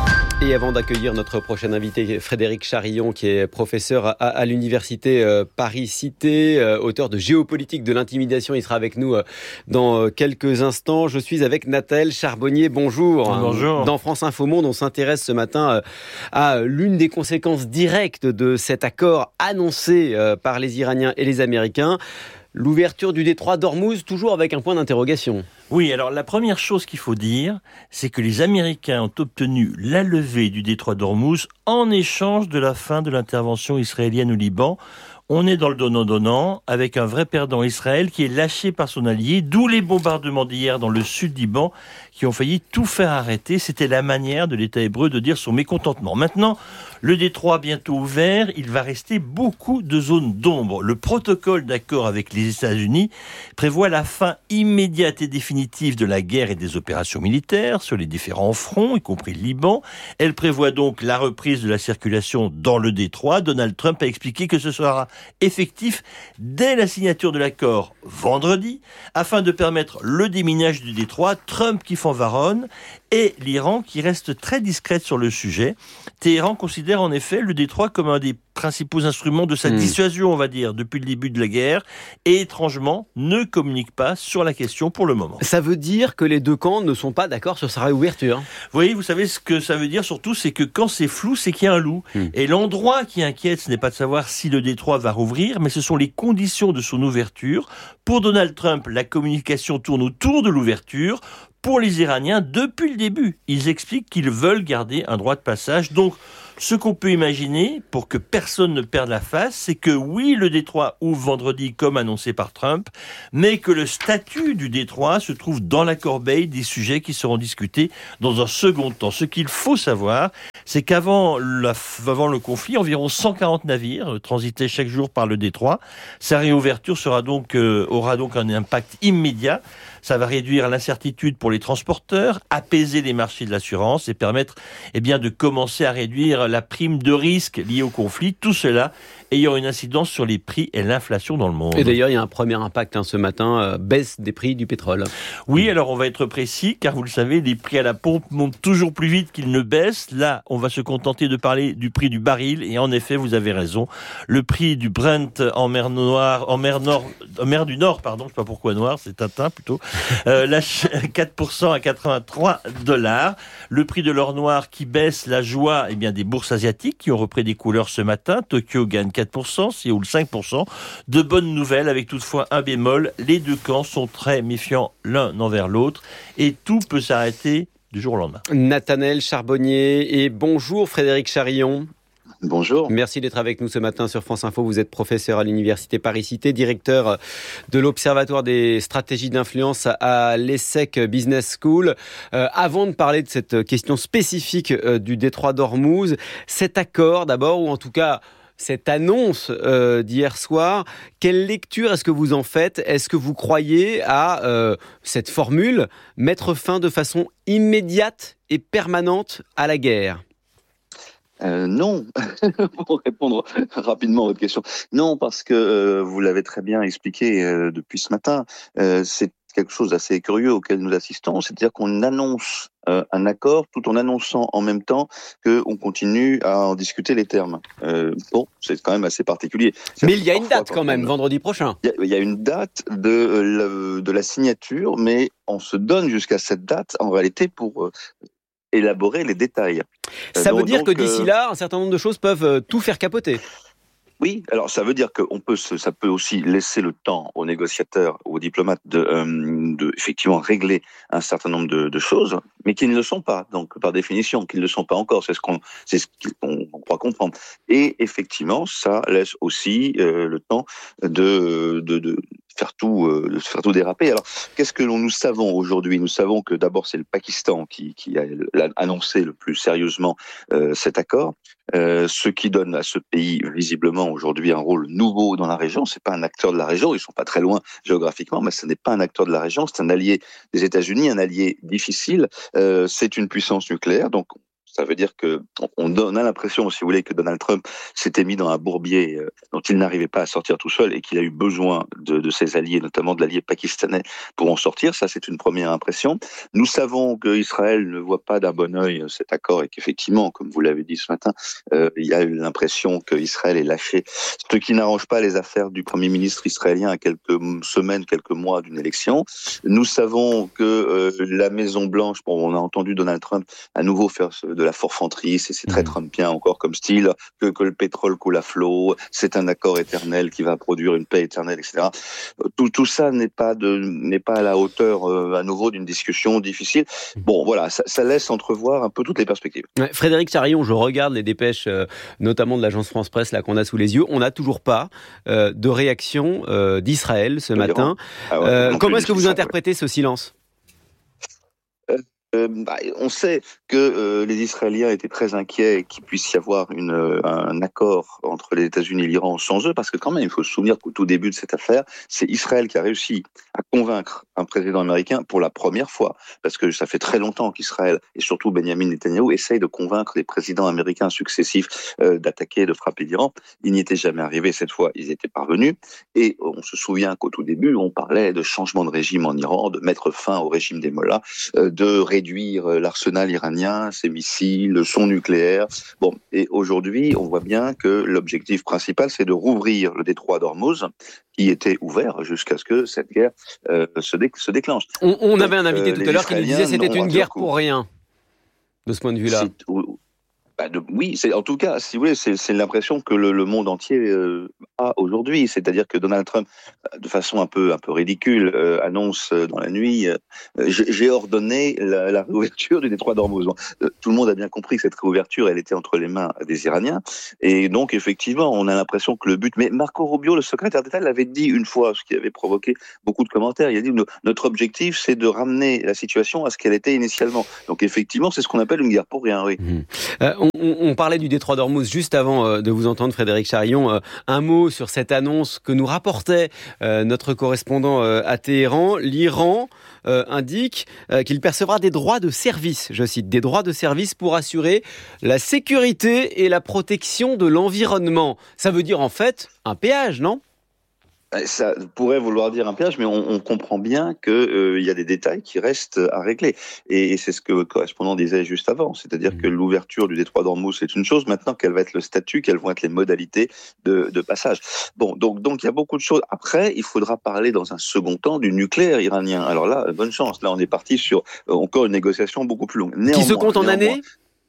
Speaker 5: Et avant d'accueillir notre prochain invité, Frédéric Charillon, qui est professeur à, à l'université euh, Paris-Cité, euh, auteur de Géopolitique de l'intimidation, il sera avec nous euh, dans euh, quelques instants. Je suis avec Nathalie Charbonnier, bonjour.
Speaker 11: Bonjour.
Speaker 5: Dans France Info Monde, on s'intéresse ce matin euh, à l'une des conséquences directes de cet accord annoncé euh, par les Iraniens et les Américains. L'ouverture du détroit d'Ormuz, toujours avec un point d'interrogation.
Speaker 11: Oui, alors la première chose qu'il faut dire, c'est que les Américains ont obtenu la levée du détroit d'Ormuz en échange de la fin de l'intervention israélienne au Liban. On est dans le donnant-donnant, avec un vrai perdant, Israël, qui est lâché par son allié, d'où les bombardements d'hier dans le sud Liban, qui ont failli tout faire arrêter. C'était la manière de l'État hébreu de dire son mécontentement. Maintenant, le détroit bientôt ouvert, il va rester beaucoup de zones d'ombre. Le protocole d'accord avec les États-Unis prévoit la fin immédiate et définitive de la guerre et des opérations militaires sur les différents fronts, y compris le Liban. Elle prévoit donc la reprise de la circulation dans le détroit. Donald Trump a expliqué que ce sera effectif dès la signature de l'accord vendredi, afin de permettre le déminage du détroit. Trump qui fanvaronne et l'Iran qui reste très discrète sur le sujet. Téhéran considère en effet le détroit comme un des principaux instruments de sa mmh. dissuasion, on va dire, depuis le début de la guerre, et étrangement ne communique pas sur la question pour le moment.
Speaker 5: Ça veut dire que les deux camps ne sont pas d'accord sur sa réouverture.
Speaker 11: Vous voyez, vous savez ce que ça veut dire surtout, c'est que quand c'est flou, c'est qu'il y a un loup. Mmh. Et l'endroit qui inquiète, ce n'est pas de savoir si le détroit va rouvrir, mais ce sont les conditions de son ouverture. Pour Donald Trump, la communication tourne autour de l'ouverture. Pour les Iraniens, depuis le début, ils expliquent qu'ils veulent garder un droit de passage. Donc, ce qu'on peut imaginer, pour que personne ne perde la face, c'est que oui, le détroit ouvre vendredi comme annoncé par Trump, mais que le statut du détroit se trouve dans la corbeille des sujets qui seront discutés dans un second temps. Ce qu'il faut savoir, c'est qu'avant la, avant le conflit, environ cent quarante navires transitaient chaque jour par le détroit. Sa réouverture sera donc, euh, aura donc un impact immédiat. Ça va réduire l'incertitude pour les transporteurs, apaiser les marchés de l'assurance et permettre eh bien, de commencer à réduire la prime de risque liée au conflit. Tout cela ayant une incidence sur les prix et l'inflation dans le monde.
Speaker 5: Et d'ailleurs, il y a un premier impact hein, ce matin, euh, baisse des prix du pétrole.
Speaker 11: Oui, alors on va être précis, car vous le savez, les prix à la pompe montent toujours plus vite qu'ils ne baissent. Là, on va se contenter de parler du prix du baril. Et en effet, vous avez raison, le prix du Brent en mer Noire, en mer Nord, en mer du Nord, pardon, je ne sais pas pourquoi noir, c'est Tintin plutôt, euh, lâche quatre pour cent à quatre-vingt-trois dollars. Le prix de l'or noir qui baisse, la joie eh bien, des bourses asiatiques qui ont repris des couleurs ce matin. Tokyo gagne quatre pour cent, Séoul cinq pour cent. De bonnes nouvelles avec toutefois un bémol. Les deux camps sont très méfiants l'un envers l'autre et tout peut s'arrêter du jour au lendemain.
Speaker 5: Nathalie Charbonnier et bonjour Frédéric Charillon.
Speaker 12: Bonjour.
Speaker 5: Merci d'être avec nous ce matin sur France Info. Vous êtes professeur à l'université Paris-Cité, directeur de l'Observatoire des stratégies d'influence à l'ESSEC Business School. Euh, avant de parler de cette question spécifique euh, du détroit d'Ormuz, cet accord d'abord, ou en tout cas cette annonce euh, d'hier soir, quelle lecture est-ce que vous en faites ? Est-ce que vous croyez à euh, cette formule, mettre fin de façon immédiate et permanente à la guerre ?
Speaker 12: Euh, non, pour répondre rapidement à votre question. Non, parce que euh, vous l'avez très bien expliqué euh, depuis ce matin, euh, c'est quelque chose d'assez curieux auquel nous assistons, c'est-à-dire qu'on annonce euh, un accord tout en annonçant en même temps qu'on continue à en discuter les termes. Euh, bon, c'est quand même assez particulier. Ça
Speaker 5: mais il y a une date quand même, on... vendredi prochain.
Speaker 12: Il y, a, il y a une date de, euh, de la signature, mais on se donne jusqu'à cette date en réalité pour... Euh, élaborer les détails.
Speaker 5: Ça
Speaker 12: donc,
Speaker 5: veut dire
Speaker 12: donc,
Speaker 5: que d'ici
Speaker 12: euh...
Speaker 5: là, un certain nombre de choses peuvent euh, tout faire capoter.
Speaker 12: Oui, alors ça veut dire qu'on peut, se, ça peut aussi laisser le temps aux négociateurs, aux diplomates de, euh, de effectivement régler un certain nombre de, de choses, mais qui ne le sont pas. Donc par définition, qui ne le sont pas encore. C'est ce qu'on, c'est ce qu'on croit comprendre. Et effectivement, ça laisse aussi euh, le temps de, de, de faire tout, euh, de faire tout déraper. Alors, qu'est-ce que nous savons aujourd'hui ? Nous savons que d'abord c'est le Pakistan qui, qui a annoncé le plus sérieusement euh, cet accord, euh, ce qui donne à ce pays visiblement aujourd'hui un rôle nouveau dans la région. C'est pas un acteur de la région, ils sont pas très loin géographiquement, mais ce n'est pas un acteur de la région. C'est un allié des États-Unis, un allié difficile. Euh, c'est une puissance nucléaire, donc Ça veut dire que on a l'impression, si vous voulez, que Donald Trump s'était mis dans un bourbier dont il n'arrivait pas à sortir tout seul et qu'il a eu besoin de, de ses alliés, notamment de l'allié pakistanais, pour en sortir. Ça, c'est une première impression. Nous savons qu'Israël ne voit pas d'un bon œil cet accord et qu'effectivement, comme vous l'avez dit ce matin, euh, il y a eu l'impression qu'Israël est lâché. Ce qui n'arrange pas les affaires du Premier ministre israélien à quelques semaines, quelques mois d'une élection. Nous savons que euh, la Maison-Blanche, bon, on a entendu Donald Trump à nouveau faire de la forfanterie, c'est, c'est très trumpien encore comme style, que, que le pétrole coule à flot, c'est un accord éternel qui va produire une paix éternelle, et cetera. Tout, tout ça n'est pas de, n'est pas à la hauteur euh, à nouveau d'une discussion difficile. Bon, voilà, ça, ça laisse entrevoir un peu toutes les perspectives.
Speaker 5: Frédéric Charillon, je regarde les dépêches, euh, notamment de l'agence France Presse, là qu'on a sous les yeux. On n'a toujours pas euh, de réaction euh, d'Israël ce matin. Ah ouais, euh, comment est-ce que vous interprétez ce silence ?
Speaker 12: Euh, bah, on sait que euh, les Israéliens étaient très inquiets qu'il puisse y avoir une, euh, un accord entre les États-Unis et l'Iran sans eux, parce que quand même, il faut se souvenir qu'au tout début de cette affaire, c'est Israël qui a réussi à convaincre un président américain pour la première fois, parce que ça fait très longtemps qu'Israël, et surtout Benjamin Netanyahou, essaye de convaincre les présidents américains successifs euh, d'attaquer, de frapper l'Iran. Il n'y était jamais arrivé, cette fois, ils étaient parvenus, et on se souvient qu'au tout début, on parlait de changement de régime en Iran, de mettre fin au régime des mollahs, euh, de réduire l'arsenal iranien, ses missiles, son nucléaire. Bon, et aujourd'hui, on voit bien que l'objectif principal, c'est de rouvrir le détroit d'Ormuz, qui était ouvert jusqu'à ce que cette guerre euh, se, dé- se déclenche.
Speaker 5: On, on
Speaker 12: Donc,
Speaker 5: avait un invité
Speaker 12: euh,
Speaker 5: tout à l'heure qui nous disait que c'était une guerre pour rien, de ce point de vue-là.
Speaker 12: C'est, bah de, oui, c'est, en tout cas, si vous voulez, c'est, c'est l'impression que le, le monde entier euh, a aujourd'hui. C'est-à-dire que Donald Trump, de façon un peu, un peu ridicule, euh, annonce dans la nuit euh, j'ai, j'ai ordonné la, la réouverture du détroit d'Ormuz. Euh, tout le monde a bien compris que cette réouverture, elle était entre les mains des Iraniens. Et donc, effectivement, on a l'impression que le but... Mais Marco Rubio, le secrétaire d'État, l'avait dit une fois, ce qui avait provoqué beaucoup de commentaires. Il a dit notre objectif, c'est de ramener la situation à ce qu'elle était initialement. Donc, effectivement, c'est ce qu'on appelle une guerre pour rien, oui.
Speaker 5: Mmh. Euh, on, on parlait du détroit d'Ormuz juste avant euh, de vous entendre, Frédéric Charillon. Euh, un mot sur cette annonce que nous rapportait euh, notre correspondant euh, à Téhéran. L'Iran euh, indique euh, qu'il percevra des droits de service, je cite, des droits de service pour assurer la sécurité et la protection de l'environnement. Ça veut dire en fait un péage, non ?
Speaker 12: Ça pourrait vouloir dire un péage, mais on, on comprend bien qu'il euh, y a des détails qui restent à régler. Et, et c'est ce que votre correspondant disait juste avant. C'est-à-dire que l'ouverture du détroit d'Ormuz, c'est une chose. Maintenant, quel va être le statut, quelles vont être les modalités de, de passage. Bon, donc, donc il y a beaucoup de choses. Après, il faudra parler dans un second temps du nucléaire iranien. Alors là, bonne chance. Là, on est parti sur euh, encore une négociation beaucoup plus longue.
Speaker 5: Néanmoins, qui se compte en années ?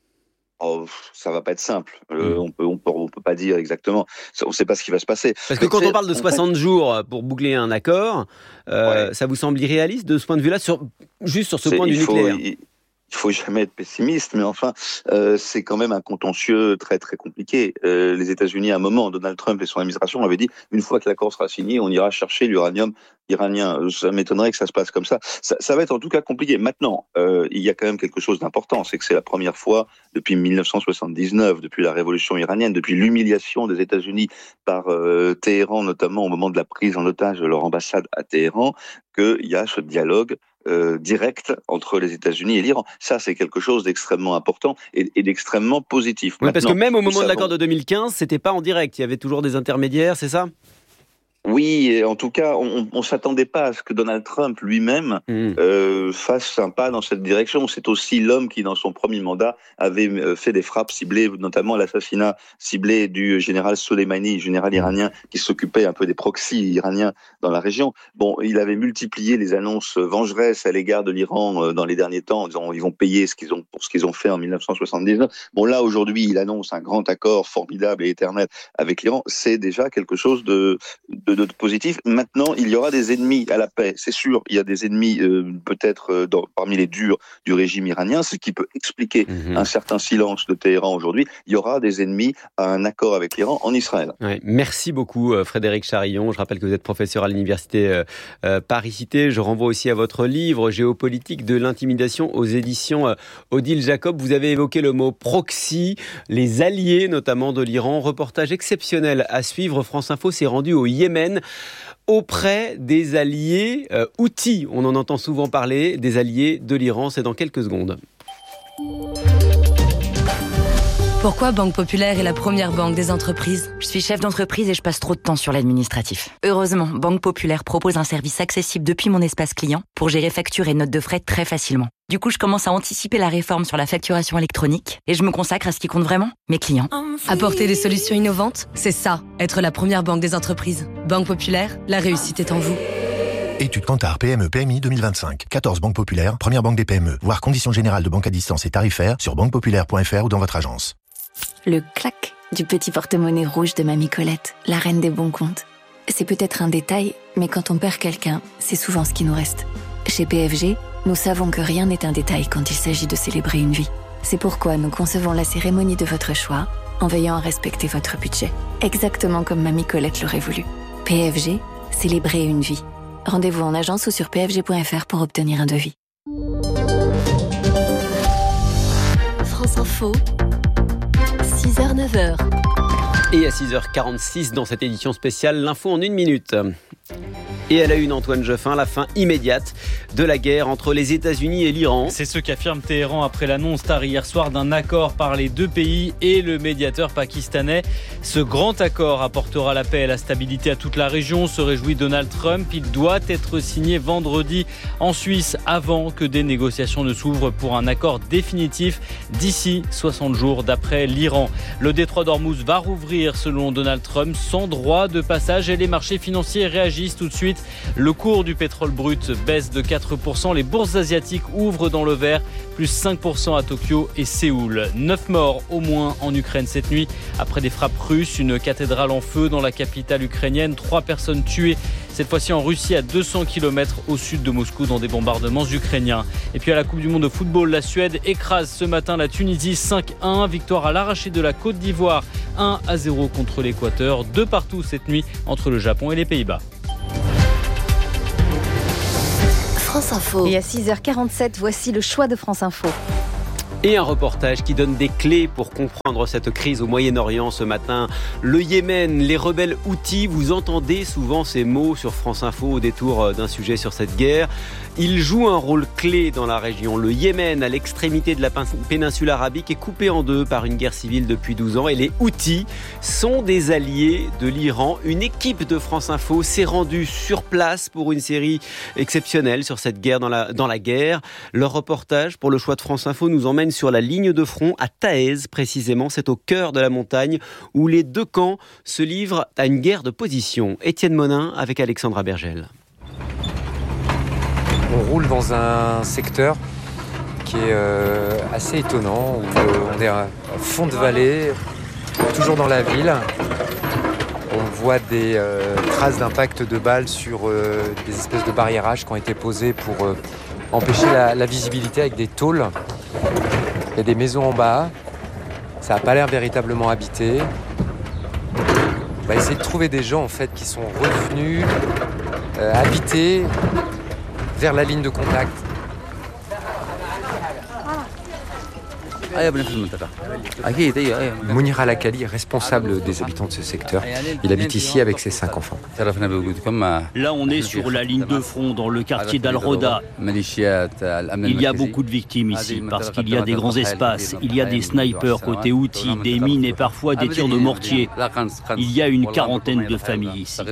Speaker 12: Oh, ça va pas être simple. Euh, on peut, on peut, on peut pas dire exactement. On ne sait pas ce qui va se passer.
Speaker 5: Parce que quand on parle de soixante jours pour boucler un accord, euh, ouais. ça vous semble irréaliste de ce point de vue-là, sur, juste sur ce
Speaker 12: c'est,
Speaker 5: point du
Speaker 12: faut,
Speaker 5: nucléaire?
Speaker 12: Il, il faut jamais être pessimiste, mais enfin, euh, c'est quand même un contentieux très très compliqué. Euh, les États-Unis, à un moment, Donald Trump et son administration avaient dit une fois que l'accord sera signé, on ira chercher l'uranium iranien. Ça m'étonnerait que ça se passe comme ça. Ça, ça va être en tout cas compliqué. Maintenant, euh, il y a quand même quelque chose d'important, c'est que c'est la première fois depuis dix-neuf cent soixante-dix-neuf, depuis la révolution iranienne, depuis l'humiliation des États-Unis par euh, Téhéran, notamment au moment de la prise en otage de leur ambassade à Téhéran, qu'il y a ce dialogue Euh, direct entre les États-Unis et l'Iran. Ça, c'est quelque chose d'extrêmement important et, et d'extrêmement positif.
Speaker 5: Oui, parce que même au moment
Speaker 12: savons...
Speaker 5: de l'accord de deux mille quinze, c'était pas en direct. Il y avait toujours des intermédiaires, c'est ça ?
Speaker 12: Oui, et en tout cas, on ne s'attendait pas à ce que Donald Trump lui-même mmh. euh, fasse un pas dans cette direction. C'est aussi l'homme qui, dans son premier mandat, avait fait des frappes ciblées, notamment l'assassinat ciblé du général Soleimani, général iranien, qui s'occupait un peu des proxys iraniens dans la région. Bon, il avait multiplié les annonces vengeresses à l'égard de l'Iran dans les derniers temps, en disant ils vont payer ce qu'ils ont, pour ce qu'ils ont fait en dix-neuf cent soixante-dix-neuf. Bon, là, aujourd'hui, il annonce un grand accord formidable et éternel avec l'Iran. C'est déjà quelque chose de... de de positif. Maintenant, il y aura des ennemis à la paix, c'est sûr. Il y a des ennemis euh, peut-être euh, dans, parmi les durs du régime iranien, ce qui peut expliquer mmh. un certain silence de Téhéran aujourd'hui. Il y aura des ennemis à un accord avec l'Iran en Israël.
Speaker 5: Ouais, merci beaucoup Frédéric Charillon. Je rappelle que vous êtes professeur à l'université euh, euh, Paris-Cité. Je renvoie aussi à votre livre Géopolitique de l'intimidation aux éditions euh, Odile Jacob. Vous avez évoqué le mot proxy, les alliés notamment de l'Iran. Reportage exceptionnel à suivre. France Info s'est rendu au Yémen auprès des alliés euh, Houthis. On en entend souvent parler, des alliés de l'Iran. C'est dans quelques secondes.
Speaker 14: Pourquoi Banque Populaire est la première banque des entreprises?
Speaker 15: Je suis chef d'entreprise et je passe trop de temps sur l'administratif. Heureusement, Banque Populaire propose un service accessible depuis mon espace client pour gérer factures et notes de frais très facilement. Du coup, je commence à anticiper la réforme sur la facturation électronique et je me consacre à ce qui compte vraiment, mes clients.
Speaker 14: Apporter des solutions innovantes, c'est ça, être la première banque des entreprises. Banque Populaire, la réussite est en vous.
Speaker 23: Étude Kantar P M E P M I deux mille vingt-cinq. quatorze banques populaires, première banque des P M E. Voir conditions générales de banque à distance et tarifaires sur banque populaire point f r ou dans votre agence.
Speaker 24: Le clac du petit porte-monnaie rouge de Mamie Colette, la reine des bons comptes. C'est peut-être un détail, mais quand on perd quelqu'un, c'est souvent ce qui nous reste. Chez P F G, nous savons que rien n'est un détail quand il s'agit de célébrer une vie. C'est pourquoi nous concevons la cérémonie de votre choix en veillant à respecter votre budget. Exactement comme Mamie Colette l'aurait voulu. P F G, célébrer une vie. Rendez-vous en agence ou sur p f g point f r pour obtenir un devis.
Speaker 19: France Info, six heures neuf heures.
Speaker 5: Et à six heures quarante-six dans cette édition spéciale, l'info en une minute. Et à la une, Antoine Jeffin, la fin immédiate de la guerre entre les États-Unis et l'Iran.
Speaker 3: C'est ce qu'affirme Téhéran après l'annonce tard hier soir d'un accord par les deux pays et le médiateur pakistanais. Ce grand accord apportera la paix et la stabilité à toute la région, se réjouit Donald Trump. Il doit être signé vendredi en Suisse avant que des négociations ne s'ouvrent pour un accord définitif d'ici soixante jours d'après l'Iran. Le détroit d'Ormuz va rouvrir selon Donald Trump sans droit de passage et les marchés financiers réagissent tout de suite. Le cours du pétrole brut baisse de quatre pour cent. Les bourses asiatiques ouvrent dans le vert, plus cinq pour cent à Tokyo et Séoul. Neuf morts au moins en Ukraine cette nuit après des frappes russes. Une cathédrale en feu dans la capitale ukrainienne. Trois personnes tuées, cette fois-ci en Russie, à deux cents kilomètres au sud de Moscou dans des bombardements ukrainiens. Et puis à la Coupe du Monde de football, la Suède écrase ce matin la Tunisie cinq à un. Victoire à l'arraché de la Côte d'Ivoire un à zéro contre l'Équateur. Deux partout cette nuit entre le Japon et les Pays-Bas.
Speaker 19: France Info.
Speaker 6: Et à six heures quarante-sept, voici le choix de France Info.
Speaker 5: Et un reportage qui donne des clés pour comprendre cette crise au Moyen-Orient ce matin. Le Yémen, les rebelles Houthis, vous entendez souvent ces mots sur France Info au détour d'un sujet sur cette guerre. Ils jouent un rôle clé dans la région. Le Yémen, à l'extrémité de la péninsule arabique, est coupé en deux par une guerre civile depuis douze ans. Et les Houthis sont des alliés de l'Iran. Une équipe de France Info s'est rendue sur place pour une série exceptionnelle sur cette guerre dans la, dans la guerre. Leur reportage pour le choix de France Info nous emmène sur la ligne de front à Taez, précisément. C'est au cœur de la montagne où les deux camps se livrent à une guerre de position. Étienne Monin avec Alexandra Bergel.
Speaker 25: On roule dans un secteur qui est euh, assez étonnant, où euh, on est à fond de vallée, toujours dans la ville. On voit des euh, traces d'impact de balles sur euh, des espèces de barriérages qui ont été posés pour euh, empêcher la, la visibilité avec des tôles. Il y a des maisons en bas, ça n'a pas l'air véritablement habité. On va essayer de trouver des gens en fait qui sont revenus, euh, habités, vers la ligne de contact. Mounir Al-Akali est responsable des habitants de ce secteur. Il habite ici avec ses cinq enfants.
Speaker 26: Là, on est sur la ligne de front dans le quartier d'Al-Roda. Il y a beaucoup de victimes ici parce qu'il y a des grands espaces. Il y a des snipers côté Houthi, des mines et parfois des tirs de mortier. Il y a une quarantaine de familles ici.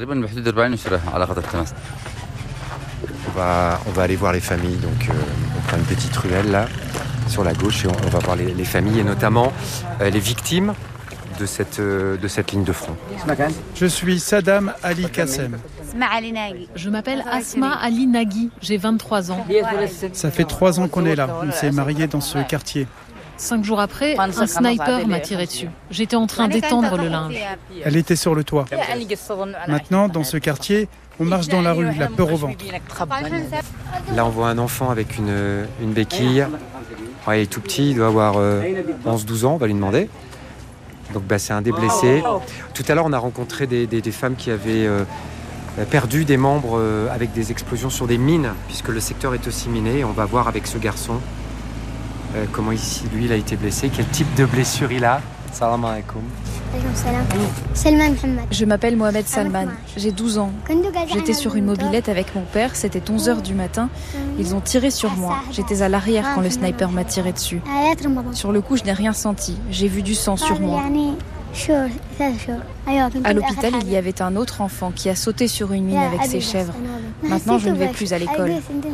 Speaker 25: On va, on va aller voir les familles. Donc, euh, on prend une petite ruelle là, sur la gauche, et on, on va voir les, les familles et notamment euh, les victimes de cette, euh, de cette ligne de front.
Speaker 27: Je suis Saddam Ali Kassem.
Speaker 28: Je m'appelle Asma Ali Nagui, j'ai vingt-trois ans.
Speaker 27: Ça fait trois ans qu'on est là. On s'est mariés dans ce quartier.
Speaker 28: Cinq jours après, un sniper m'a tiré dessus. J'étais en train d'étendre le linge.
Speaker 27: Elle était sur le toit. Maintenant, dans ce quartier, on marche dans la rue, la peur au ventre.
Speaker 25: Là, on voit un enfant avec une, une béquille. Ouais, il est tout petit, il doit avoir euh, onze douze ans, on va lui demander. Donc bah, c'est un des blessés. Tout à l'heure, on a rencontré des, des, des femmes qui avaient euh, perdu des membres euh, avec des explosions sur des mines, puisque le secteur est aussi miné. Et on va voir avec ce garçon euh, comment ici, lui, il a été blessé, quel type de blessure il a. Salam alaikum.
Speaker 9: Je m'appelle Mohamed Salman, j'ai douze ans. J'étais sur une mobilette avec mon père, c'était onze heures du matin. Ils ont tiré sur moi. J'étais à l'arrière quand le sniper m'a tiré dessus. Sur le coup, je n'ai rien senti. J'ai vu du sang sur moi. À l'hôpital, il y avait un autre enfant qui a sauté sur une mine avec ses chèvres. Maintenant, je ne vais plus à l'école.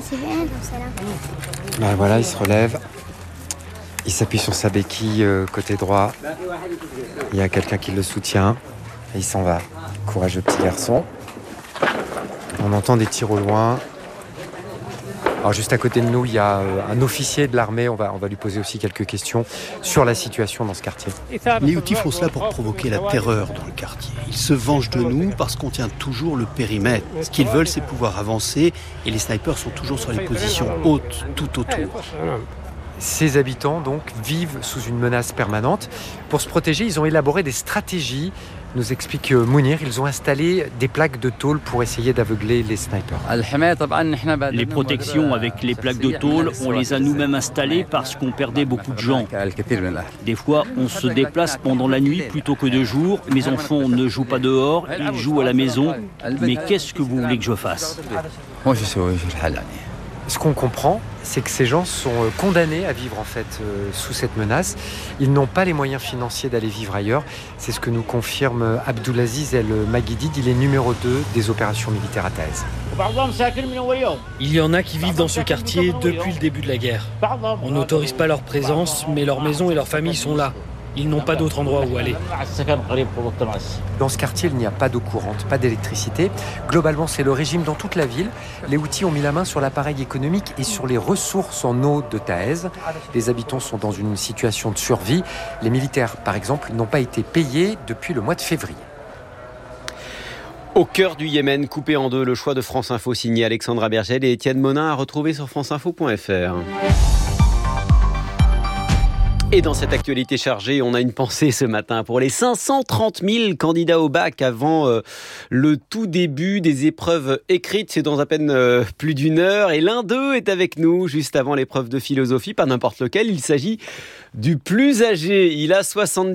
Speaker 25: Ben voilà, il se relève. Il s'appuie sur sa béquille euh, côté droit. Il y a quelqu'un qui le soutient. Et il s'en va. Courageux petit garçon. On entend des tirs au loin. Alors juste à côté de nous, il y a euh, un officier de l'armée. On va, on va lui poser aussi quelques questions sur la situation dans ce quartier.
Speaker 2: Les Houthis font cela pour provoquer la terreur dans le quartier. Ils se vengent de nous parce qu'on tient toujours le périmètre. Ce qu'ils veulent, c'est pouvoir avancer. Et les snipers sont toujours sur les positions hautes, tout autour.
Speaker 25: Ces habitants, donc, vivent sous une menace permanente. Pour se protéger, ils ont élaboré des stratégies, nous explique Mounir. Ils ont installé des plaques de tôle pour essayer d'aveugler les snipers.
Speaker 26: Les protections avec les plaques de tôle, on les a nous-mêmes installées parce qu'on perdait beaucoup de gens. Des fois, on se déplace pendant la nuit plutôt que de jour. Mes enfants ne jouent pas dehors, ils jouent à la maison. Mais qu'est-ce que vous voulez que je fasse ?
Speaker 25: Ce qu'on comprend, c'est que ces gens sont condamnés à vivre en fait euh, sous cette menace. Ils n'ont pas les moyens financiers d'aller vivre ailleurs. C'est ce que nous confirme Abdulaziz El Maguidid. Il est numéro deux des opérations militaires à Taïz.
Speaker 13: Il y en a qui vivent dans ce quartier depuis le début de la guerre. On n'autorise pas leur présence, mais leurs maisons et leurs familles sont là. Ils n'ont pas d'autre endroit où aller.
Speaker 25: Dans ce quartier, il n'y a pas d'eau courante, pas d'électricité. Globalement, c'est le régime dans toute la ville. Les Houthis ont mis la main sur l'appareil économique et sur les ressources en eau de Taïz. Les habitants sont dans une situation de survie. Les militaires, par exemple, n'ont pas été payés depuis le mois de février.
Speaker 5: Au cœur du Yémen, coupé en deux, le choix de France Info signé Alexandra Bergel et Étienne Monin à retrouver sur franceinfo point fr. Et dans cette actualité chargée, on a une pensée ce matin pour les cinq cent trente mille candidats au bac avant euh, le tout début des épreuves écrites. C'est dans à peine euh, plus d'une heure. Et l'un d'eux est avec nous juste avant l'épreuve de philosophie, pas n'importe lequel. Il s'agit du plus âgé. Il a soixante-dix